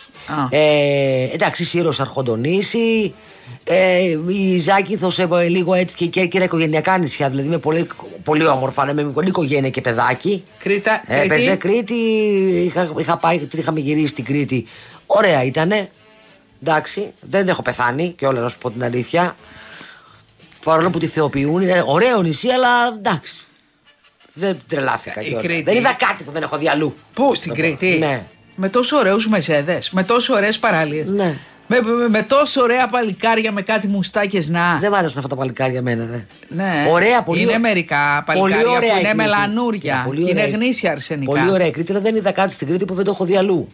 Εντάξει, Σύρος Αρχοντονήσι. Ε, η Ζάκηθος ε, λίγο έτσι και Κέρκυρα οικογενειακά νησιά, δηλαδή με πολύ, πολύ όμορφα, με πολύ οικογένεια και παιδάκι. Κρήτα, ε, Κρήτη. Κρήτη, είχα, είχα πάει, είχαμε γυρίσει στην Κρήτη. Ωραία ήτανε. Εντάξει, δεν έχω πεθάνει και όλα να σου πω την αλήθεια. Παρόλο που τη θεοποιούν, είναι ωραίο νησί, αλλά εντάξει. Δεν τρελάθηκα. Δεν είδα κάτι που δεν έχω δει αλλού. Πού, στην Κρήτη? Ναι. Με τόσο ωραίους μεζέδες, με τόσο ωραίες παραλίες. Ναι. Με, με, με τόσο ωραία παλικάρια με κάτι μουστάκες να. Δεν μ' άρεσαν αυτά τα παλικάρια εμένα, ναι. Ναι. Ωραία, πολύ είναι μερικά παλικάρια ωραία που είναι Κρήτη. μελανούρια και είναι γνήσια αρσενικά. Πολύ ωραία Κρήτη, αλλά δεν είδα κάτι στην Κρήτη που δεν το έχω δει αλλού.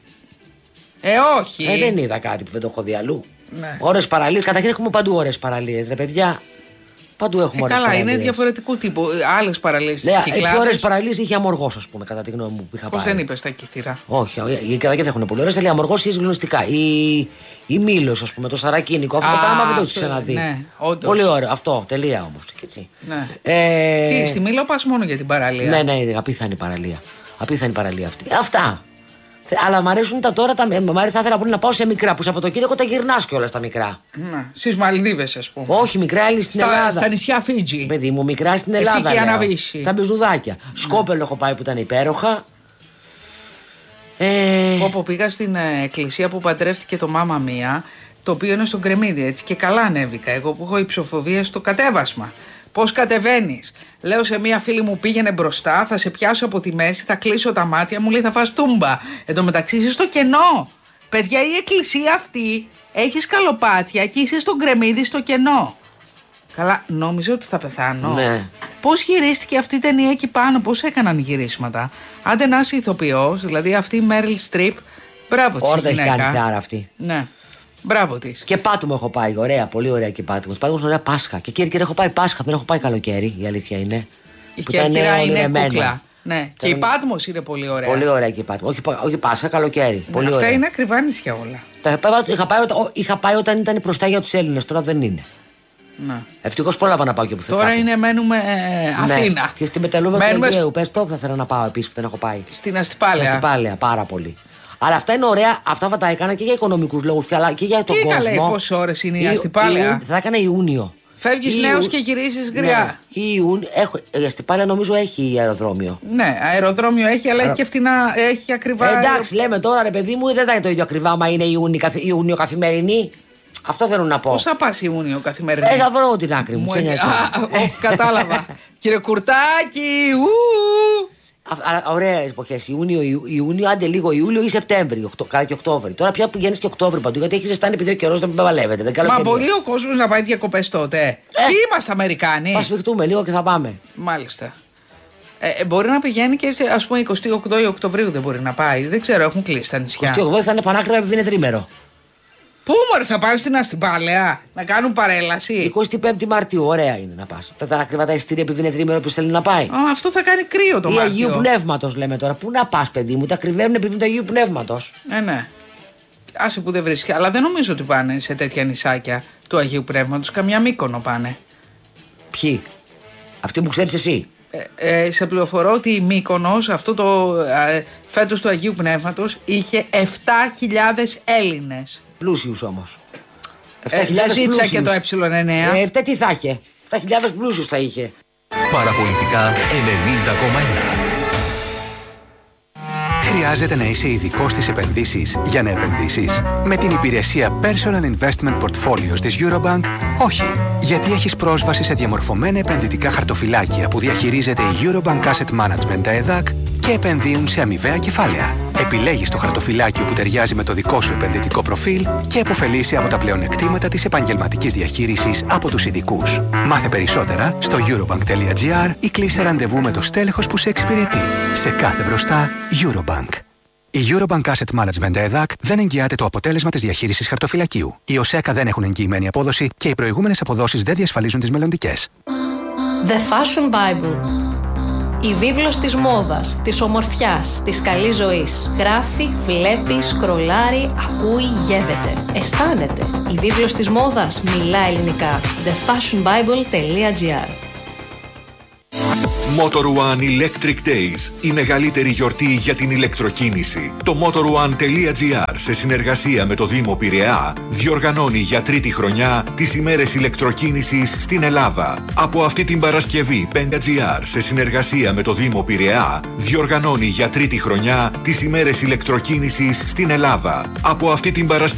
Ε, όχι. Ε, δεν είδα κάτι που δεν το έχω δει αλλού. Ναι. Ωραίες παραλίες. Καταρχήν έχουμε παντού ωραίες παραλίες, ρε παιδιά. Παντού έχουμε ε, ωραίες καλά, παραλίες. είναι διαφορετικού τύπου. Άλλες παραλίες. Ναι, οι πιο ωραίες παραλίες είχε Αμοργός, ας πούμε, κατά τη γνώμη μου που είχα Πώς πάει. δεν είπες τα Κύθυρα? Όχι, οι Καδάκια δεν έχουν πολύ ωραίες, αλλά η Αμοργός είναι γνωστικά. Η, η Μήλος, ας πούμε, το Σαρακίνικο, αυτό Α, το πράγμα δεν το έχει αυτό, ξαναδεί. ναι, όντως. Πολύ ωραίο. Αυτό, τελεία όμως. Έτσι. Ναι. Ε... Τι, στη Μήλο πας μόνο για την παραλία? Ναι, ναι, απίθανη παραλία. Απίθανη παραλία αυτή. Αυτά. Αλλά μ' αρέσουν τα τώρα, τα... μ' αρέσει, θα ήθελα πολύ να πάω σε μικρά που Σαββατοκύριακο τα γυρνάς κιόλας τα μικρά. Ναι. Στις Μαλδίβες, ας πούμε. Όχι, μικρά άλλη στην στα, Ελλάδα. Στα νησιά Φίτζι. Παιδί μου, μικρά στην Ελλάδα. Εσύ και Αναβίση. Τα μπιζουδάκια. Ναι. Σκόπελο έχω πάει που ήταν υπέροχα. Ε... Όπου πήγα στην ε, εκκλησία που παντρεύτηκε το Μάμα Μία, το οποίο είναι στον Κρεμμύδι, έτσι, και καλά ανέβηκα. Εγώ που έχω υψοφοβία στο κατέβασμα. Πώς κατεβαίνεις? Λέω σε μία φίλη μου, πήγαινε μπροστά, θα σε πιάσω από τη μέση, θα κλείσω τα μάτια, μου λέει θα φας τούμπα. Εν τω μεταξύ είσαι στο κενό. Παιδιά, η εκκλησία αυτή έχει σκαλοπάτια και είσαι στον Κρεμμύδι στο κενό. Καλά, νόμιζα ότι θα πεθάνω. Ναι. Πώς γυρίστηκε αυτή η ταινία εκεί πάνω, πώς έκαναν γυρίσματα? Άντε να είσαι ηθοποιός, δηλαδή αυτή η Μέριλ Στριπ, μπράβο της γυναίκα. Όρτα έχει κάνει θεάρα αυτή. Ναι. Μπράβο της. Και Πάτμο έχω πάει, ωραία, πολύ ωραία και Πάτμο. Πάτμο είναι ωραία Πάσχα. Και Κέρκυρα έχω πάει Πάσχα, δεν έχω πάει καλοκαίρι, η αλήθεια είναι. Η Κέρκυρα είναι κούκλα. Ναι. Και η Πάτμος είναι πολύ ωραία. Πολύ ωραία και η Πάτμο. Όχι, όχι Πάσχα, καλοκαίρι. Ναι, πολύ αυτά ωραία. είναι ακριβά νησιά όλα. Είχα πάει, είχα πάει όταν ήταν μπροστά για τους Έλληνες, τώρα δεν είναι. Ναι. Ευτυχώς πολλά πάω να πάω και που θέλω. Τώρα είναι, μένουμε ε, Αθήνα. Ναι. Και στην Πετελούβα του Αιγαίου, πες το, θα θέλω να πάω επίσης που δεν έχω πάει. Στην Αστυπάλαια. Στην Αστυπάλαια, πάρα πολύ. Αλλά αυτά είναι ωραία, αυτά θα τα έκανα και για οικονομικούς λόγους και για τον τι κόσμο. Τι καλά, πόσες ώρες είναι η Αστυπάλαια? Θα έκανα Ιούνιο. Φεύγεις Ιου... νέος και γυρίζεις γριά. Ναι. Ιούνιο, έχω... Η Αστυπάλαια νομίζω έχει αεροδρόμιο. Ναι, αεροδρόμιο έχει, αλλά Αερο... έχει και φτηνά, έχει ακριβά. Ε, εντάξει, λέμε τώρα ρε παιδί μου, δεν θα είναι το ίδιο ακριβά, μα είναι Ιούνιο, καθ... Ιούνιο καθημερινή. Αυτό θέλω να πω. Πώς θα πας Ιούνιο καθημερινή? Ε, θα βρω την άκρη μου. μου ε... Όχι, κατάλαβα. Κύριε Κουρτάκη, ου. Ωραία εποχές. Ιούνιο, Ιούνιο, άντε λίγο Ιούλιο ή Σεπτέμβριο. Καλά και Οκτώβριο. Τώρα πια πηγαίνει και Οκτώβριο παντού γιατί έχει ζεστάνει επειδή ο καιρό δεν παλεύεται. Δεν Μα μπορεί ο κόσμο να πάει διακοπές τότε. Ε, Τι είμαστε Αμερικάνοι. Θα σφιχτούμε λίγο και θα πάμε. Μάλιστα. Ε, μπορεί να πηγαίνει και ας πούμε εικοστή όγδοη Οκτωβρίου δεν μπορεί να πάει. Δεν ξέρω, έχουν κλείσει τα νησιά. εικοστή όγδοη θα είναι πανάκριβα επειδή είναι τρίμερο. Πού μωρέ, θα πας στην Αστυπάλαια να κάνουν παρέλαση? εικοστή πέμπτη Μαρτίου, ωραία είναι να πας. Θα ήταν ακριβά τα εισιτήρια επειδή είναι τρίμερο που θέλει να πάει. Α, αυτό θα κάνει κρύο το Ή Μάρτιο. Αγίου Πνεύματος λέμε τώρα. Πού να πας, παιδί μου, τα κρυβαίνουν επειδή είναι το Αγίου Πνεύματος. Ε, ναι. Άσε που δεν βρίσκει. Αλλά δεν νομίζω ότι πάνε σε τέτοια νησάκια του Αγίου Πνεύματος. Καμιά Μύκονο πάνε. Ποιοι? Αυτοί που ξέρεις εσύ. Ε, ε, σε πληροφορώ ότι η Μύκονος αυτό το ε, φέτος του Αγίου Πνεύματος είχε επτά χιλιάδες Έλληνες. Πλούσιους όμως. Ε, δεν ζήτησα και το ε εννέα. Ε, τι θα είχε. επτά χιλιάδες πλούσιους θα είχε. Παραπολιτικά ενενήντα κόμμα ένα. Χρειάζεται να είσαι ειδικός στις επενδύσεις για να επενδύσεις? Με την υπηρεσία Personal Investment Portfolios της Eurobank, όχι. Γιατί έχεις πρόσβαση σε διαμορφωμένα επενδυτικά χαρτοφυλάκια που διαχειρίζεται η Eurobank Asset Management ΕΔΑΚ και και επενδύουν σε αμοιβαία κεφάλαια. Επιλέγεις το χαρτοφυλάκιο που ταιριάζει με το δικό σου επενδυτικό προφίλ και επωφελείσαι από τα πλεονεκτήματα της επαγγελματικής διαχείρισης από τους ειδικούς. Μάθε περισσότερα στο eurobank.gr ή κλείσε ραντεβού με το στέλεχος που σε εξυπηρετεί. Σε κάθε μπροστά, Eurobank. Η Eurobank Asset Management ΕΔΑΚ δεν εγγυάται το αποτέλεσμα της διαχείρισης χαρτοφυλακίου. Οι ΟΣΕΚΑ δεν έχουν εγγυημένη απόδοση και οι προηγούμενες αποδόσεις δεν διασφαλίζουν τις μελλοντικές. The Fashion Bible. Η βίβλος της μόδας, της ομορφιάς, της καλής ζωής. Γράφει, βλέπει, σκρολάρει, ακούει, γεύεται. Αισθάνεται. Η βίβλος της μόδας μιλά ελληνικά. the fashion bible τελεία gr. Motor One Electric Days, η μεγαλύτερη γιορτή για την ηλεκτροκίνηση. Το motor one τελεία gr σε συνεργασία με το Δήμο Πειραιά διοργανώνει για τρίτη χρονιά τις ημέρες ηλεκτροκίνησης στην Ελλάδα. Από αυτή την Παρασκευή πέντε gr σε συνεργασία με το Δήμο Πειραιά διοργανώνει για τρίτη χρονιά τις ημέρες ηλεκτροκίνησης στην Ελλάδα. Από αυτή την Παρασκευή